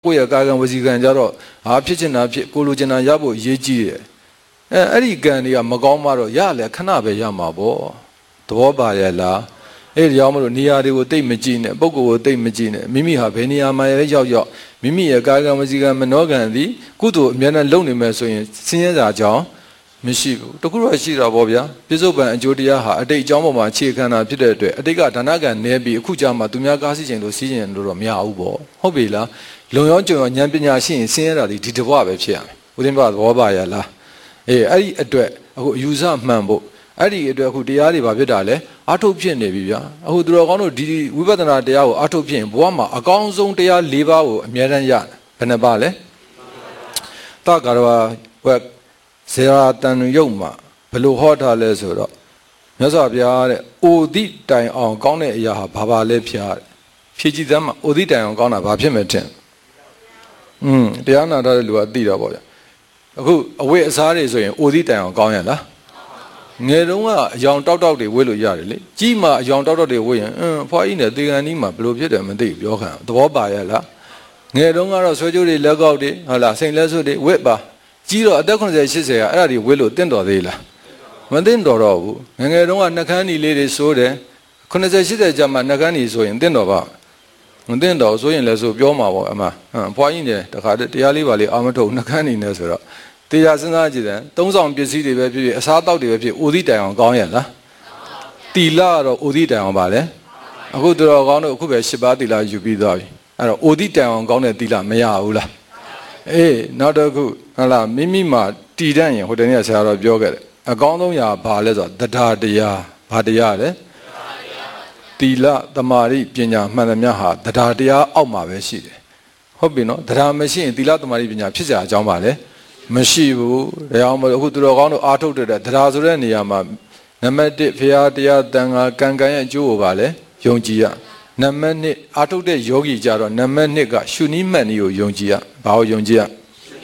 ကိုယ့်ရဲ့ကာကံဝစီကံကြတော့ဟာဖြစ်ချင်တာဖြစ်ကိုလိုချင်တာရဖို့ရေးကြည့်တယ်အဲ့ဒီကံတွေကမကောင်းမှတော့ရလေခဏပဲရမှာပေါ့သဘောပါရဲ့လားအဲ့ဒီကြောင့်မလို့နေရာတွေကိုတိတ်မကြည့်နဲ့ပုဂ္ဂိုလ်ကိုတိတ်မကြည့်နဲ့မိမိဟာဘယ်နေရာမှာလဲရောက်မိမိရဲ့ကာကံဝစီကံမနောကံသည်ကုသိုလ်အများနဲ့လုံနေမယ်ဆိုရင်ဆင်းရဲတာကြောင့်မရှိဘူးတခုတော့ရှိတာပေါ့ဗျာပြစ္ဆုတ်ပံအကျိုးတရားဟာအတိတ်အကြောင်းပေါ်မှာအခြေခံတာဖြစ်တဲ့အတွက်အတိတ်ကဒါနကံနေပြီးအခုကြာမှသူများကားစီခြင်းလို့စီးခြင်းလို့တော့မရဘူးပေါ့ဟုတ်ပြီလားလုံရောကြုံရောဉာဏ်ပညာရှိရင်ဆင်းရဲတာဒီတဘွားပဲဖြစ်ရမယ်ဦးသိန်းပါသဘောပါရလားအဲ့ဒီအတွက်အခုအယူဆမှန်ဖို့အဲ့ဒီအတွက်အခုတရားတွေဘာဖြစ်တာလဲအာထုတ်ဖြစ်နေပြီဗျာအခုသူတော်ကောင်းတို့ဒီဝိပဿနာတရားကိုအာထုတ်ဖြစ်ရင်ဘဝမှာအကောင်းဆုံးတရား၄ပါးကိုအမြဲတမ်းရဘယ်နှပါလဲတက္ကရာဝက်ဇေယတန်ရုပ်မှာဘယ်လိုဟောထားလဲဆိုတော့မြတ်စွာဘုရားတဲ့အိုတိတိုင်အောင်ကောင်းတဲ့အရာဟာဘာလဲဖျားတဲ့ဖြည့်ကြည့်သမ်းမှာအိုတိတိုင်အောင်ကောင်းတာဘာဖြစ်မဲ့ထင်တရားနာထားတဲ့လူကသိတာပေါ့ဗျအခုအဝိအစားတွေဆိုရင်အိုတိတိုင်အောင်ကောင်းရလားငယ်တုန်းကအယောင်တောက်တွေဝေ့လို့ရတယ်လေကြီးမှအယောင်တောက်တွေဝေ့ရင်ဖွားကြီးနဲ့တေကန်ကြီးမှာဘယ်လိုဖြစ်တယ်မသိပြောခံသဘောပါရဲ့လားငယ်တုန်းကတော့ဆွဲကြိုးတွေလက်ကောက်တွေဟုတ်လားစိန်လက်စွပ်တွေဝေ့ပါကြီးတော့အသက်80 80ကအဲ့ဒါတွေဝေ့လို့တင့်တော်သေးလားမတင့်တော်တော့ဘူးငယ်တုန်းကနှကန်းညီလေးတွေစိုးတယ်80 80ကျမှနှကန်းညီဆိုရင်တင့်တော်ပါမတင့်တော်ဆိုရင်လည်းဆိုပြောမှာပေါ့အမဖွားကြီးနဲ့တခါတရားလေးပါလေးအာမထုတ်နှကန်းညီနဲ့ဆိုတော့တရားစဉ်းစားကြည့်တယ်သုံးဆောင်ပစ္စည်းတွေပဲဖြစ်ဖြစ်အစားတောက်တွေပဲဖြစ်အိုသီးတိုင်အောင်ကောင်းရလားတီလာကတော့အိုသီးတိုင်အောင်ပါလေအခုတော်ကောင်းတို့အခုပဲ10ပါးတီလာယူပြီးသွားပြီအဲ့တော့အိုသီးတိုင်အောင်ကောင်းတဲ့တီလာမရဘူးလားအေးနောက်တစ်ခုဟုတ်လားမိမိမှာတည်တတ်ရင်ဟိုတနေ့ဆရာတော်ပြောခဲ့တယ်အကောင်းဆုံးရာဘာလဲဆိုတော့တရားတရားဘာတရားလဲတီလာသမာဓိပညာမှန်သမျှဟာတရားတရားအောက်မှာပဲရှိတယ်ဟုတ်ပြီနော်တရားမရှိရင်တီလာသမာဓိပညာဖြစ်စရာအကြောင်းပါလေမရှိဘူးဒါကြောင့်မို့အခုသူတော်ကောင်းတို့အားထုတ်တဲ့တရားဆိုတဲ့နေရာမှာနံပါတ်1ဘုရားတရားတန်ခါကံကံရဲ့အကျိုးကိုပါလေယုံကြည်ရနံပါတ်2အားထုတ်တဲ့ယောဂီကြတော့နံပါတ်2ကရှုနည်းမှတ်နည်းကိုယုံကြည်ရဘာကိုယုံကြည်ရ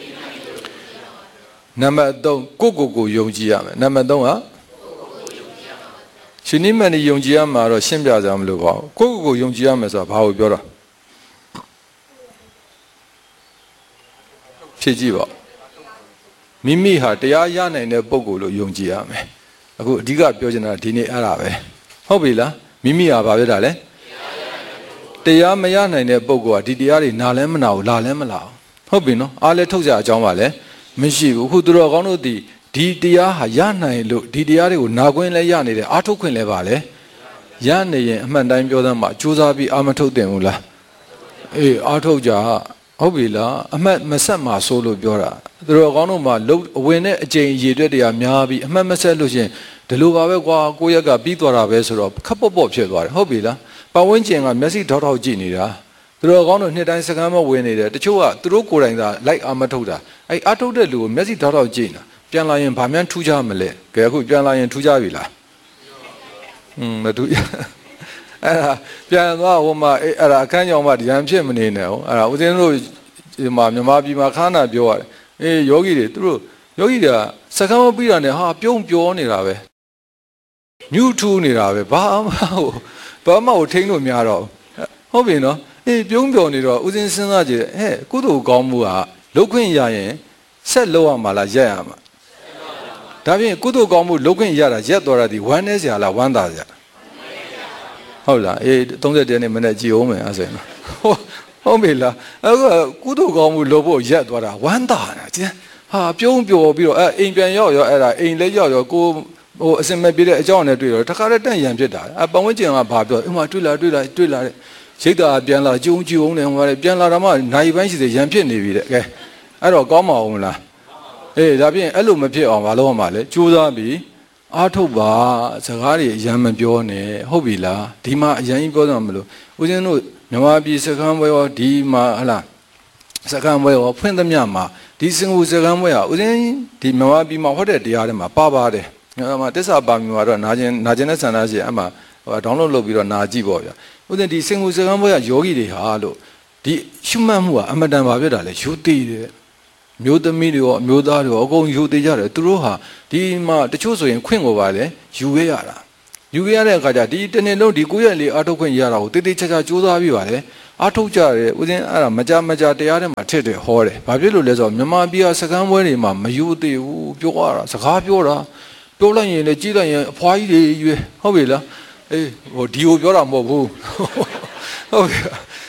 နံပါတ်3ကိုယုံကြည်ရမယ်နံပါတ်3ကရှုနည်းမှတ်နည်းယုံကြည်ရမှာတော့ရှင်းပြကြမလို့ပါဘူးကိုယုံကြည်ရမယ်ဆိုတာဘာကိုပြောတာဖြည့်ကြည့်ပါမိမိဟာတရားရနိုင်တဲ့ပုံကိုလို့ယုံကြည်ရမယ်အခုအဓိကပြောချင်တာဒီနေ့အဲ့ဒါပဲဟုတ်ပြီလားမိမိဟာဘာဖြစ်တာလဲတရားမရနိုင်တဲ့ပုံကဒီတရားတွေနားလဲမနာဘူးလာလဲမလာဟုတ်ပြီနော်အားလဲထုတ်ကြအကြောင်းပါလဲမရှိဘူးအခုသူတော်ကောင်းတို့ဒီတရားဟာရနိုင်လို့ဒီတရားတွေကိုနာခွင့်လဲရနေတယ်အားထုတ်ခွင့်လဲပါလဲရနေရင်အမှန်တိုင်းပြောသမ်းမှာစူးစမ်းပြီးအာမထုတ်တင်ဘူးလားအေးအားထုတ်ကြဟုတ်ပြီလားအမှတ်မဆက်မှာဆိုလို့ပြောတာသူတော်ကောင်းတို့မှာအဝင်နဲ့အကျိန်ရည်တွက်တရားများပြီးအမှတ်မဆက်လို့ရှင်ဒီလိုပါပဲကွာကိုရက်ကပြီးသွားတာပဲဆိုတော့ခပ်ပေါ့ပေါ့ဖြစ်သွားတယ်ဟုတ်ပြီလားပတ်ဝန်းကျင်ကမျက်စိထောက်ထောက်ကြည့်နေတာသူတော်ကောင်းတို့နှစ်တိုင်းစကမ်းမဝင်နေတယ်တချို့ကသူတို့ကိုယ်တိုင်သာလိုက်အာမထုတ်တာအဲ့အာထုတ်တဲ့လူကိုမျက်စိထောက်ထောက်ကြည့်နေတာပြန်လာရင်ဗာမှန်းထူးကြမလဲကဲအခုပြန်လာရင်ထူးကြပြီလားမထူးအဲ့ဒါပြန်သွားဟိုမှာအဲ့ဒါအခန်းကြောင်မှရံဖြစ်မနေနဲ့ဟုတ်အဲ့ဒါဦးဇင်းတို့ဒီမှာမြန်မာပြည်မှာခါနာပြောရတယ်အေးယောဂီတွေသူတို့ယောဂီတွေကစကမ်းမပြီးတာနဲ့ဟာပြုံးပြောနေတာပဲမြူးထူးနေတာပဲဘာမှထိန်းလို့များတော့ဟုတ်ပြီနော်အေးပြုံးပြောနေတော့ဦးဇင်းစဉ်းစားကြည့်ဟဲ့ကုသိုလ်ကောင်းမှုကလုပ်ခွင့်ရရင်ဆက်လုပ်ရမှာလားရက်ရမှာဒါဖြင့်ကုသိုလ်ကောင်းမှုလုပ်ခွင့်ရတာရက်တော်တာဒီဝမ်းနေစရာလားဝမ်းသာစရာဟုတ်လားအေး30ရက်နေ့မနေ့ကြည်အောင်မယ်အဲ့ဆိုရင်ဟုတ်ပြီလားအခုကုသိုလ်ကောင်းမှုလုပ်ဖို့ရက်သွားတာဝမ်းသာတာကျန်ဟာပြုံးပျော်ပြီးတော့အိမ်ပြန်ရောက်ရောအဲ့ဒါအိမ်လေးရောက်ရောကိုဟိုအစင်မဲ့ပြတဲ့အကြောင်းနဲ့တွေ့တော့တခါတည်းတန့်ရံဖြစ်တာပတ်ဝန်းကျင်ကဘာပြောဥမာတွေ့လာတဲ့ရိတ်တာပြန်လာကြုံအောင်နဲ့ဟိုပြန်လာတော့မှနိုင်ပိုင်းရှိသေးရံဖြစ်နေပြီတဲ့ကဲအဲ့တော့ကောင်းမအောင်လားအေးဒါဖြင့်အဲ့လိုမဖြစ်အောင်မလုပ်ရမှာလေကြိုးစားပြီးအားထုတ်ပါစကားတွေအရန်မပြောနဲ့ဟုတ်ပြီလားဒီမှာအရန်ကြီးပြောတော့မလို့ဦးဇင်းတို့မြန်မာပြည်စကမ်းဘွဲရောဒီမှာဟလာစကမ်းဘွဲရောဖွင့်သမျှမှာဒီစင်ကူစကမ်းဘွဲဟာဦးဇင်းဒီမြန်မာပြည်မှာဟောတဲ့တရားတွေမှာပါတယ်အဲ့မှာတစ္ဆာပါမီမှာတော့နာကျင်တဲ့ဆန္ဒရှိအဲ့မှာဒေါင်းလုဒ်လုပ်ပြီးတော့နာကြည့်ပေါ့ဗျာဦးဇင်းဒီစင်ကူစကမ်းဘွဲကယောဂီတွေဟာလို့ဒီရှုမှတ်မှုကအမတန်ပါဖြစ်တာလေယူသေးတယ်မျိုးသမီးတွေရောအမျိုးသားတွေရောအကုန်ယူသေးကြတယ်သူတို့ဟာဒီမှာတချို့ဆိုရင်ခွင့်ကိုပါလေယူခဲ့ရတာယူခဲ့ရတဲ့အခါကျဒီတနေ့လုံးဒီ9ရက်လေးအာထုတ်ခွင့်ရတာကိုတိတိကျကျစူးစမ်းပြီးပါလေအားထုတ်ကြတယ်ဦးဇင်းအဲ့ဒါမကြတရားထဲမှာထစ်တယ်ဟောတယ်ဘာဖြစ်လို့လဲဆိုတော့မြန်မာပြည်ကစကမ်းပွဲတွေမှာမယူသေးဘူးပြောရတာစကားပြောတာပြောလိုက်ရင်လည်းကြည့်လိုက်ရင်အဖွားကြီးတွေရွယ်ဟုတ်ပြီလားအေးဟိုဒီကိုပြောတာမဟုတ်ဘူးဟုတ်ပြီ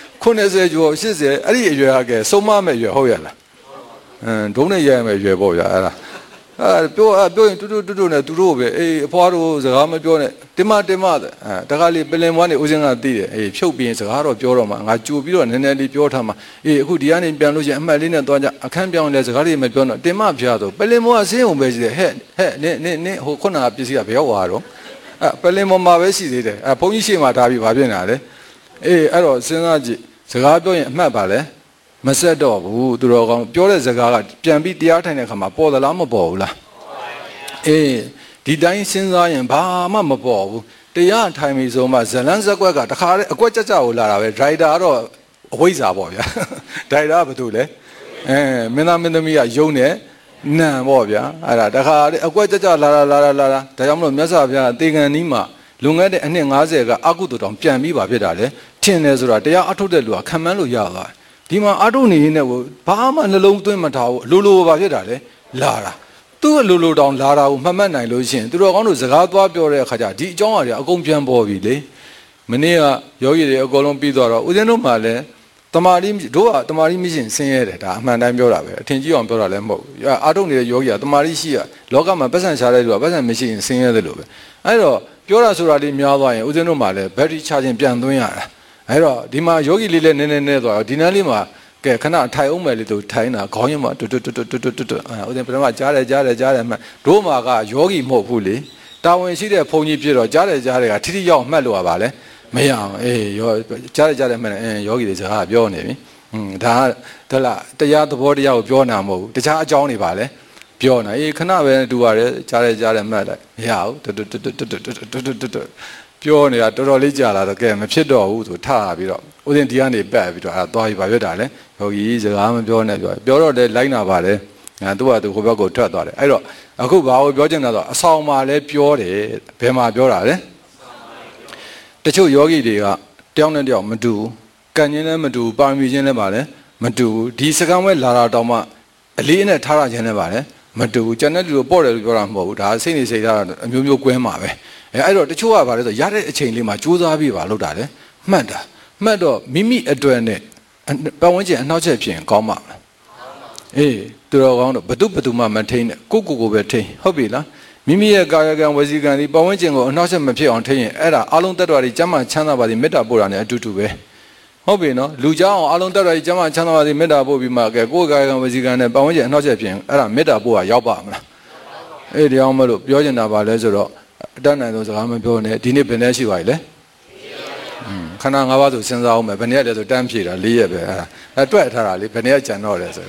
90ကျော်80အဲ့ဒီအရွယ်ကဆုံးမမဲ့အရွယ်ဟုတ်ရလားဒုံးနဲ့ရရမဲ့အရွယ်ပေါ့ဗျာအဲ့ဒါပြောရင်တူနဲ့သူတို့ပဲအေးအဖွားတို့စကားမပြောနဲ့တင်မတဲ့တခါလေးပလင်မွားနေဦးစင်းကသိတယ်အေးဖြုတ်ပြီးရင်စကားတော့ပြောတော့မှငါကြိုပြီးတော့နည်းနည်းလေးပြောထားမှအေးအခုဒီကနေပြန်လို့ရှိရင်အမှတ်လေးနဲ့သွားကြအခန်းပြောင်းလဲစကားလေးမပြောတော့တင်မဖျားတော့ပလင်မွားအစင်းုံပဲရှိတယ်ဟဲ့နင်းဟိုခုနကပစ္စည်းကဘယ်ရောက်သွားတော့ပလင်မွားမှာပဲရှိသေးတယ်ဘုန်းကြီးရှေ့မှာထားပြီးဘာဖြစ်နေတာလဲအေးအဲ့တော့စဉ်းစားကြည့်စကားပြောရင်အမှတ်ပါလဲမဆက်တော့ဘူးသူတော်ကောင်းပြောတဲ့စကားကပြန်ပြီးတရားထိုင်တဲ့ခါမှာပေါ်သလားမပေါ်ဘူးလားအေးဒီတိုင်းစဉ်းစားရင်ဘာမှမပေါ်ဘူးတရားထိုင်ပြီဆိုမှဇလန်းဇက်ကွက်ကတခါတည်းအကွက်ကြကိုလာတာပဲဒရိုက်တာကတော့အဝိဇ္ဇာပေါ့ဗျာဒရိုက်တာကဘာလို့လဲမင်းသားမင်းသမီးကယုံနေနံပေါ့ဗျာအဲ့ဒါတခါတည်းအကွက်ကြလာတာဒါကြောင့်မလို့မြတ်စွာဘုရားတေကန်နီးမှာလွန်ခဲ့တဲ့အနှစ်90ကအကုသိုလ်တောင်ပြန်ပြီးပါဖြစ်တာလေထင်တယ်ဆိုတာတရားအထုတ်တဲ့လူကခံမှန်းလို့ရသွားဒီမှာအထုတ်နေနေကိုဘာမှနှလုံးသွင်းမထားဘူးလိုပါဖြစ်တာလေလာတာသူ့လိုတောင်လာတာကိုမှတ်မှတ်နိုင်လို့ရှိရင်သူတော်ကောင်းတို့စကားသွားပြောတဲ့အခါကျဒီအကြောင်းအရာအကုန်ပြန်ပေါ်ပြီလေမနေ့ကယောဂီတွေအကုန်လုံးပြီးသွားတော့ဦးဇင်းတို့မှလည်းတမာရီတို့ကတမာရီမရှိရင်ဆင်းရဲတယ်ဒါအမှန်တိုင်းပြောတာပဲအထင်ကြီးအောင်ပြောတာလည်းမဟုတ်ဘူးအာထုတ်နေတဲ့ယောဂီကတမာရီရှိရလောကမှာပတ်စံရှာတဲ့လူကပတ်စံမရှိရင်ဆင်းရဲတယ်လို့ပဲအဲ့တော့ပြောတာဆိုတာလေးများသွားရင်ဦးဇင်းတို့မှလည်းဘက်ထရီချခြင်းပြန်သွင်းရတာအဲ့တော့ဒီမှာယောဂီလေးလည်းနည်းနည်းသွားတော့ဒီနန်းလေးမှာကဲခဏထိုင်အောင်မယ်လေသူထိုင်တာခေါင်းရင်းမှာတွတ်ဦးဇင်းပထမကြားတယ်မှတို့မှာကယောဂီမဟုတ်ဘူးလေတာဝန်ရှိတဲ့ဘုန်းကြီးဖြစ်တော့ကြားတယ်ကထိထိရောက်မှတ်လို့ရပါလေမရအောင်အေးကြားတယ်မှတ်တယ်ယောဂီတွေစကားပြောနေပြီဒါကလားတရားသဘောတရားကိုပြောနာမဟုတ်ဘူးတခြားအကြောင်းတွေပါလေပြောနေအေးခဏပဲတူရတယ်ကြားတယ်မှတ်လိုက်မရဘူးတွတ်ပြောနေတာတော်တော်လေးကြာလာတော့ကဲမဖြစ်တော့ဘူးဆိုထားပြီးတော့ဦးဇင်းဒီကနေပတ်ပြီးတော့အဲသွားပြီးပါပြတ်တာလေယောဂီစကားမပြောနဲ့ပြောတော့လေလိုက်နာပါလေသူကသူဟိုဘက်ကိုထွက်သွားတယ်အဲ့တော့အခုဘာကိုပြောချင်တာဆိုအဆောင်မှာလည်းပြောတယ်ဘယ်မှာပြောတာလဲတချို့ယောဂီတွေကတယောက်နဲ့တယောက်မတူဘူးကံချင်းလည်းမတူဘူးပါရမီချင်းလည်းပါလေမတူဘူးဒီစကားဝဲလာတာတောင်မှအလေးနဲ့ထားရခြင်းလည်းပါလေမတူဘူးကျန်တဲ့လူတို့ပေါ့တယ်လို့ပြောတာမဟုတ်ဘူးဒါစိတ်နေစိတ်ထားတာအမျိုးမျိုးကွဲမှာပဲအဲ့တော့တချို့ကဘာလဲဆိုရတဲ့အချိန်လေးမှာကြိုးစားပြီးပါလို့တာလေမှတ်တော့မိမိအတွက်နဲ့ပတ်ဝန်းကျင်အနှောက်အယှက်ဖြစ်ရင်ကောင်းပါမလားအေးသူတော်ကောင်းတော့ဘသူမှမထိန်နဲ့ကိုပဲထိန်ဟုတ်ပြီလားမိမိရဲ့ကာယကံဝစီကံဒီပတ်ဝန်းကျင်ကိုအနှောက်အယှက်မဖြစ်အောင်ထိန်ရင်အဲ့ဒါအလုံးတ attva တွေကျမ်းမာချမ်းသာပါစေမေတ္တာပို့တာနဲ့အတူတူပဲဟုတ်ပြီနော်လူเจ้าအောင်အလုံးတ attva တွေကျမ်းမာချမ်းသာပါစေမေတ္တာပို့ပြီးမှကဲကိုယ်ကာယကံဝစီကံနဲ့ပတ်ဝန်းကျင်အနှောက်အယှက်ဖြစ်ရင်အဲ့ဒါမေတ္တာပို့တာရောက်ပါမလားအေးတရားမလို့ပြောချင်တာပါလဲဆိုတော့အတတ်နိုင်ဆုံးစကားမပြောနဲ့ဒီနေ့ဘယ်နဲ့ရှိပါလဲခဏ၅ပါးဆိုစဉ်းစားအောင်မယ်ဘယ်နဲ့လဲဆိုတန်းဖြေတာ၄ရက်ပဲအဲ့တွက်ထားတာလေဘယ်နဲ့ကြံတော့လဲဆို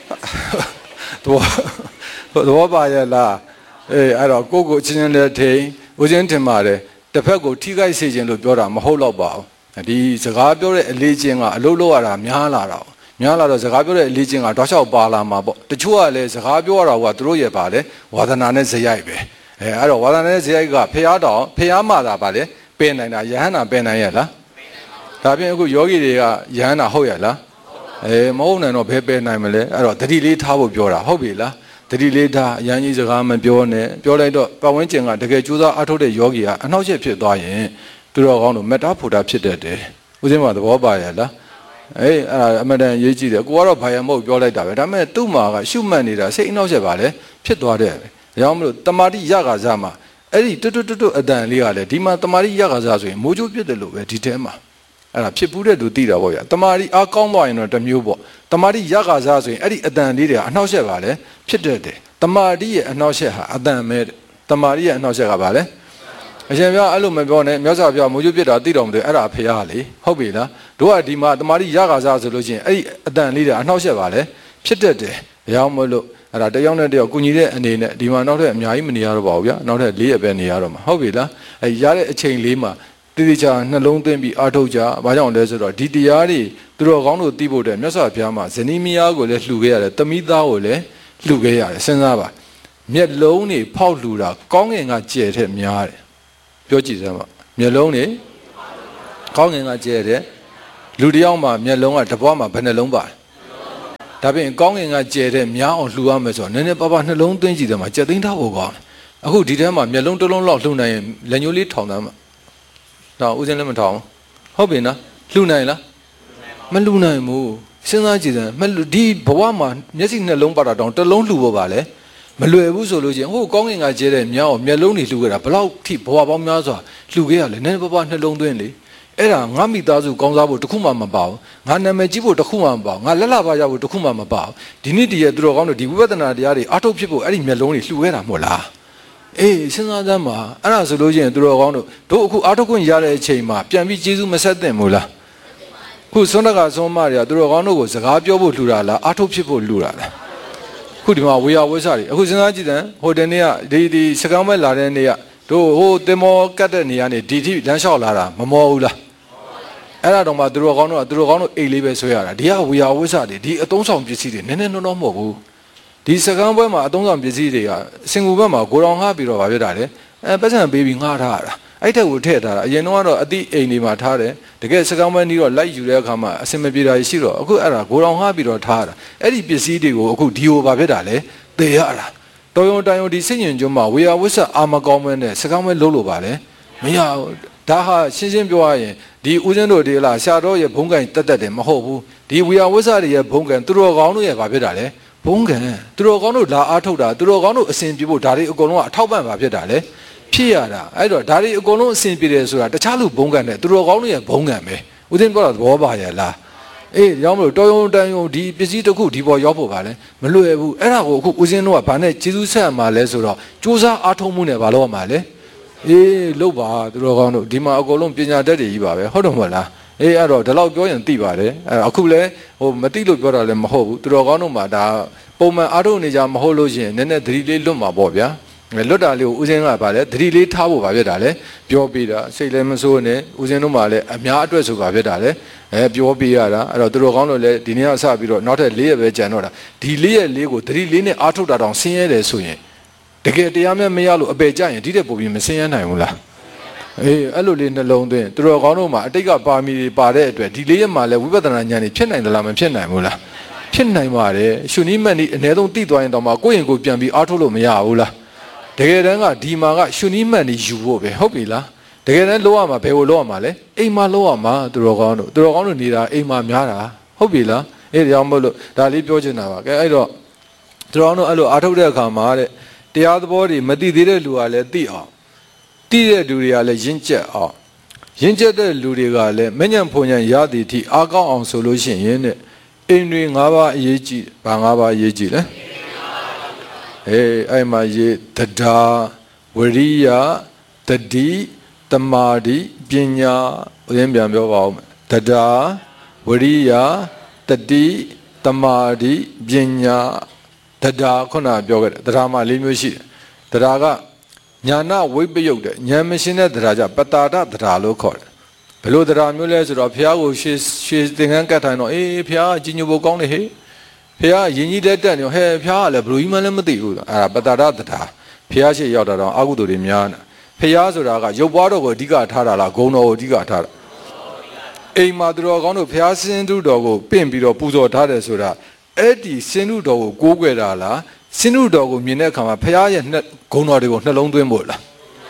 တော့သဘောပါရဲ့လားအေးအဲ့တော့ကိုအချင်းချင်းလည်းထိန်ဦးချင်းထင်ပါတယ်တစ်ဖက်ကိုထိခိုက်စေခြင်းလို့ပြောတာမဟုတ်တော့ပါဘူးဒီစကားပြောတဲ့အလေးချင်းကအလုပ်လုပ်ရတာများလာတော့စကားပြောတဲ့အလေးချင်းကတောက်လျှောက်ပါလာမှာပေါ့တချို့ကလည်းစကားပြောရတာကသူတို့ရဲ့ပါလေဝါဒနာနဲ့ဇယိုက်ပဲအဲ့တော့ဝါဒနာနဲ့ဇယိုက်ကဖျားမှတာပါလေပင်နိုင်တာယဟန္တာပင်နိုင်ရဲ့လားဒါပြင်အခုယောဂီတွေကယဟန္တာဟုတ်ရဲ့လားမဟုတ်နိုင်တော့ဘယ်ပင်နိုင်မလဲအဲ့တော့တတိလေးထားဖို့ပြောတာဟုတ်ပြီလားတတိလေးထားအရန်ကြီးစကားမပြောနဲ့ပြောလိုက်တော့ပတ်ဝန်းကျင်ကတကယ်ကြိုးစားအားထုတ်တဲ့ယောဂီကအနှောက်အယှက်ဖြစ်သွားရင်သူတော်ကောင်းတို့မေတ္တာဖို့တာဖြစ်တတ်တယ်ဦးဇင်းကသဘောပါရဲ့လားအဲ့ဒါအမှန်တန်ရေးကြည့်တယ်ကိုကတော့ဘာရမဟုတ်ပြောလိုက်တာပဲဒါပေမဲ့သူ့မှာကရှုမှတ်နေတာစိတ်အနှောက်အယှက်ပါလေဖြစ်သွားတယ်ဒါကြောင့်မလို့တမာတိရခါစားမှာအဲ့ဒီတွတ်အတန်လေးကလည်းဒီမှာတမာတိရခါစားဆိုရင်မိုးချိုးပြစ်တယ်လို့ပဲဒီထဲမှာအဲ့ဒါဖြစ်ဘူးတဲ့သူသိတာပေါ့ဗျာတမာတိအားကောင်းသွားရင်တော့တစ်မျိုးပေါ့တမာတိရခါစားဆိုရင်အဲ့ဒီအတန်လေးတွေကအနှောက်အယှက်ပါလေဖြစ်တတ်တယ်တမာတိရဲ့အနှောက်အယှက်ဟာအတန်မဲတမာတိရဲ့အနှောက်အယှက်ကပါလေအရှင်ပြအဲ့လိုမပြောနဲ့မြတ်စွာဘုရားမိုးချိုးပြစ်တာသိတော်မူတယ်အဲ့ဒါဖရာလေဟုတ်ပြီလားတို့ကဒီမှာတမာတိရခါစားဆိုလို့ရှိရင်အဲ့ဒီအတန်လေးတွေအနှောက်အယှက်ပါလေဖြစ်တတ်တယ်ရောင်းမလို့အဲ့ဒါတယောက်နဲ့တယောက်ကုညီတဲ့အနေနဲ့ဒီမှာနောက်ထပ်အများကြီးမနေရတော့ပါဘူးဗျာနောက်ထပ်၄ရက်ပဲနေရတော့မှာဟုတ်ပြီလားအဲ့ရတဲ့အချိန်လေးမှာတိတိကျကျနှလုံးသွင်းပြီးအားထုတ်ကြဘာကြောင့်လဲဆိုတော့ဒီတရားတွေသူတော်ကောင်းတို့သိဖို့တဲ့မြတ်စွာဘုရားမှာဇနီးမယားကိုလည်းလှူခဲ့ရတယ်သမီးသားကိုလည်းလှူခဲ့ရတယ်စဉ်းစားပါမျက်လုံးတွေဖောက်လှူတာကောင်းငင်ကကျဲတဲ့များတယ်ပြောကြည့်စမ်းပါမျက်လုံးတွေကောင်းငင်ကကျဲတဲ့လူတယောက်မှာမျက်လုံးကတစ်ပွားမှာဘယ်နှလုံးပါလဲဒါပြင်ကောင်းကင်ကကျဲတဲ့များအောင်လှူရမယ်ဆိုတော့နည်းနည်းပါးပါးနှလုံးသွင်းကြည့်တယ်မှာကြက်သိန်းထားဖို့ကောင်းတယ်အခုဒီထဲမှာမျက်လုံးတစ်လုံးလောက်လှူနိုင်ရင်လက်ညှိုးလေးထောင်သားမှာတော့ဦးစင်းလည်းမထောင်ဟုတ်ပြီနော်လှူနိုင်လားမလှူနိုင်ဘူးစဉ်းစားကြည့်တယ်ဒီဘဝမှာမျက်စိနှလုံးပါတာတောင်တစ်လုံးလှူဖို့ပါလေမလွယ်ဘူးဆိုလို့ချင်းဟိုကောင်းကင်ကကျဲတဲ့များအောင်မျက်လုံးတွေလှူခဲ့တာဘယ်လောက်ထိဘဝပေါင်းများစွာလှူခဲ့ရလဲနည်းနည်းပါးပါးနှလုံးသွင်းလေအဲ့ဒါငါမိသားစုကောင်းစားဖို့တခုမှမပါဘူးငါနာမည်ကြီးဖို့တခုမှမပါဘူးငါလက်လာပါရဖို့တခုမှမပါဘူးဒီနေ့တည်းရဲ့သူတော်ကောင်းတို့ဒီဝိပဿနာတရားတွေအထုတ်ဖြစ်ဖို့အဲ့ဒီမျက်လုံးတွေလှူခဲ့တာမဟုတ်လားအေးစဉ်းစားသမ်းပါအဲ့ဒါဆိုလို့ချင်းသူတော်ကောင်းတို့အခုအထုတ်ခွင့်ရတဲ့အချိန်မှာပြန်ပြီးကျေးဇူးမဆက်သင့်ဘူးလားခုစွန်းတကစွန်းမတွေကသူတော်ကောင်းတို့ကိုစကားပြောဖို့လှူတာလားအထုတ်ဖြစ်ဖို့လှူတာလားခုဒီမှာဝေယဝိဆတွေအခုစဉ်းစားကြည့်တယ်ဟိုတနေ့ကဒီစကောင်းမဲ့လာတဲ့နေ့ကတို့ဟိုတင်မောကတ်တဲ့နေရာနေဒီထိလမ်းလျှောက်လာတာမမောဘူးလားအဲ့ဒါတော့မှသူတော်ကောင်းတို့အိတ်လေးပဲဆွဲရတာဒီကဝေယဝိဆတွေဒီအသုံးဆောင်ပစ္စည်းတွေနည်းနည်းနှောမဟုတ်ဘူးဒီစကမ်းပွဲမှာအသုံးဆောင်ပစ္စည်းတွေကစင်ကူဘက်မှာကိုတော်ငှားပြီးတော့ဗာပြတာလေပတ်စံပေးပြီးငှားထားရတာအဲ့ထက်ကိုထည့်ထားတာအရင်တော့အတိအိမ်တွေမှာထားတယ်တကယ်စကမ်းပွဲနီးတော့လိုက်ယူတဲ့အခါမှာအစင်မပြေတာရှိတော့အခုအဲ့ဒါကိုတော်ငှားပြီးတော့ထားရတာအဲ့ဒီပစ္စည်းတွေကိုအခုဒီဟိုဗာပြတာလေသေရတာတော်ရုံတိုင်ရုံဒီစိတ်ညင်ကျွန်းမှာဝေယဝိဆအာမကောင်းမဲနဲ့စကမ်းပွဲလုံးလို့ပါလေမရဘူးဒါဟာရှင်းရှင်းပြောရရင်ဒီဦးဇင်းတို့ဒီလားရှာတော်ရဲ့ဘုံကန်တက်တယ်မဟုတ်ဘူးဒီဝေယဝိဆတွေရဲ့ဘုံကန်သူတော်ကောင်းတို့ရဲ့ဗာပြတာလေဘုံကံသူတော်ကောင်းတို့လာအားထုတ်တာသူတော်ကောင်းတို့အစဉ်ပြေဖို့ဒါတွေအကုန်လုံးအထောက်ပံ့ပါဖြစ်တာလေဖြစ်ရတာအဲ့တော့ဒါတွေအကုန်လုံးအစဉ်ပြေတယ်ဆိုတာတခြားလူဘုံကံနဲ့သူတော်ကောင်းတို့ရဲ့ဘုံကံပဲဦးသိန်းပြောတာသဘောပါရဲ့လားအေးရောင်းမလို့တော်ရုံတန်ရုံဒီပစ္စည်းတစ်ခုဒီပေါ်ရောက်ဖို့ပါလေမလွယ်ဘူးအဲ့ဒါကိုအခုဦးဇင်းတို့ကဘာနဲ့ကျေးဇူးဆက်ရမှာလဲဆိုတော့စူးစမ်းအားထုတ်မှုနဲ့ဘာလို့ရမှာလဲအေးလုပ်ပါသူတော်ကောင်းတို့ဒီမှာအကုန်လုံးပညာတတ်တွေကြီးပါပဲဟုတ်တယ်မဟုတ်လားအေးအဲ့တော့ဒီလောက်ပြောရင်သိပါတယ်အခုလဲဟိုမသိလို့ပြောတာလည်းမဟုတ်ဘူးသူတော်ကောင်းတို့မှာဒါပုံမှန်အားထုတ်နေကြမဟုတ်လို့ရှိရင်နည်းနည်းသတိလေးလွတ်မှာပေါ့ဗျာလွတ်တာလေးကိုဦးစင်းကပါလဲသတိလေးထားဖို့ပါဖြစ်တာလေပြောပြတာစိတ်လည်းမဆိုးနဲ့ဦးစင်းတို့မှလည်းအများအတွက်ဆိုပါဖြစ်တာလေပြောပြရတာအဲ့တော့သူတော်ကောင်းတို့လည်းဒီနေ့ကစပြီးတော့နောက်ထပ်၄ရက်ပဲကြံတော့တာဒီ၄ရက်လေးကိုသတိလေးနဲ့အားထုတ်တာတောင်ဆင်းရဲတယ်ဆိုရင်တကယ်တရားမဲ့မရလို့အပေကြရင်ဒီတဲ့ပုံပြီးမဆင်းရဲနိုင်ဘူးလားအေးအဲ့လိုလေးနှလုံးသွင်းသူတော်ကောင်းတို့မှာအတိတ်ကပါမီတွေပါတဲ့အတွက်ဒီလေးရက်မှာလည်းဝိပဿနာဉာဏ်တွေဖြစ်နိုင်သလားမဖြစ်နိုင်ဘူးလားဖြစ်နိုင်ပါတယ်ရှုနည်းမှတ်နည်းအနည်းဆုံးသိသွားရင်တော့မှကိုယ့်ရင်ကိုပြန်ပြီးအားထုတ်လို့မရဘူးလားတကယ်တမ်းကဒီမှာကရှုနည်းမှတ်နည်းယူဖို့ပဲဟုတ်ပြီလားတကယ်တမ်းလောရမှာဘယ်ကိုလောရမှာလဲအိမ်မှာလောရမှာသူတော်ကောင်းတို့နေတာအိမ်မှာများတာဟုတ်ပြီလားအဲ့ဒါကြောင့်မို့လို့ဒါလေးပြောချင်တာပါကဲအဲ့တော့သူတော်ကောင်းတို့အဲ့လိုအားထုတ်တဲ့အခါမှာတဲ့တရားသဘောတွေမသိသေးတဲ့လူကလည်းသိအောင်သိတဲ့လူတွေကလည်းရင့်ကျက်အောင်ရင့်ကျက်တဲ့လူတွေကလည်းမဉ္ဇဉ်ဖွဉ္ဇဉ်ရသည်ထိအားကောင်းအောင်ဆိုလို့ရှိရင်တဲ့အိမ်တွေ၅ပါးအရေးကြီးဘာ၅ပါးအရေးကြီးလဲအဲ့မှာရေးတရားဝရိယတတိတမာတိပညာဦးရင်းပြန်ပြောပါဦးတရားဝရိယတတိတမာတိပညာတရားခုနပြောခဲ့တယ်တရားမှာ၄မျိုးရှိတယ်တရားကညာနာဝိပယုတ်တဲ့ဉာဏ်မရှင်တဲ့တရားကြပတာဒတရားလို့ခေါ်တယ်ဘယ်လိုတရားမျိုးလဲဆိုတော့ဘုရားကိုရှေသင်္ကန်းကတ်ထိုင်တော့အေးဘုရားကြီးညိုဖို့ကောင်းတယ်ဟေ့ဘုရားယဉ်ကြီးတက်နေဟဲ့ဘုရားကလည်းဘယ်လိုကြီးမှလည်းမသိဘူးအဲ့ဒါပတာဒတရားဘုရားရှိရောက်တာတော့အကုသိုလ်တွေများနေဘုရားဆိုတာကရုပ်ပွားတော်ကိုအဓိကထားတာလားဂုဏ်တော်ကိုအဓိကထားတာအိမ်မှာသူတော်ကောင်းတို့ဘုရားစင်တုတော်ကိုပင့်ပြီးတော့ပူဇော်ထားတယ်ဆိုတာအဲ့ဒီစင်တုတော်ကိုကိုးကွယ်တာလားစင်တုတော်ကိုမြင်တဲ့အခါမှာဘုရားရဲ့ဂုဏ်တော်တွေကိုနှလုံးသွင်းဖို့လား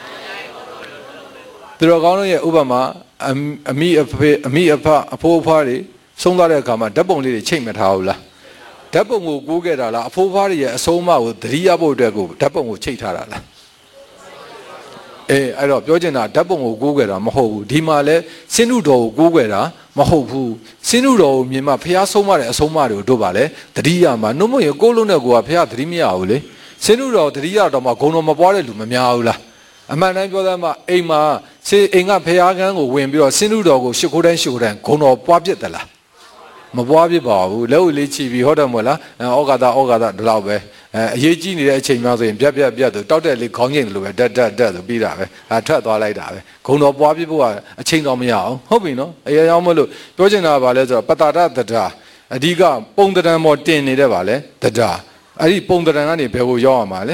သူတော်ကောင်းတို့ရဲ့ဥပမာအမိအဖေအမိအဖအဖိုးအဖွားတွေဆုံးသွားတဲ့အခါမှာဓာတ်ပုံလေးတွေချိတ်မထားဘူးလားဓာတ်ပုံကိုကိုးခဲ့တာလားအဖိုးအဖွားတွေရဲ့အဆုံးအမကိုသတိရဖို့အတွက်ကိုဓာတ်ပုံကိုချိတ်ထားတာလားအဲ့တော့ပြောချင်တာဓာတ်ပုံကိုကိုးကွယ်တာမဟုတ်ဘူးဒီမှာလဲစင်တုတော်ကိုကိုးကွယ်တာမဟုတ်ဘူးစင်တုတော်ကိုမြင်မှဖះဆုံးမတဲ့အဆုံးမတွေကိုတို့ပါလေသတိရမှာနှုတ်မရကိုးလုံးတဲ့ကိုကဖះသတိမရဘူးလေစင်တုတော်သတိရတော့မှဂုံတော်မပွားတဲ့လူမများဘူးလားအမှန်တမ်းပြောသမ်းမှအိမ်မှာအိမ်ကဖះကန်းကိုဝင်ပြီးတော့စင်တုတော်ကိုရှ िख ိုးတိုင်းဂုံတော်ပွားပြစ်တယ်လားမပွားပြစ်ပါဘူးလက်ဦးလေးချီပြီးဟုတ်တယ်မို့လားဩဃာတဒီလောက်ပဲအရေးကြီးနေတဲ့အချိန်မှဆိုရင်ပြတ်သူတောက်တဲ့လေးခေါင်းငိမ့်လို့ပဲတက်ဆိုပြီးတာပဲထွက်သွားလိုက်တာပဲဂုံတော်ပွားပြဖို့ကအချိန်တော်မရအောင်ဟုတ်ပြီနော်အရာရောက်မလို့ပြောချင်တာကဘာလဲဆိုတော့ပတာဒတရားအဓိကပုံတံပေါ်တင်နေတဲ့ပါလဲတရားအဲ့ဒီပုံတံကနေဘယ်ကိုရောက်ရမှာလဲ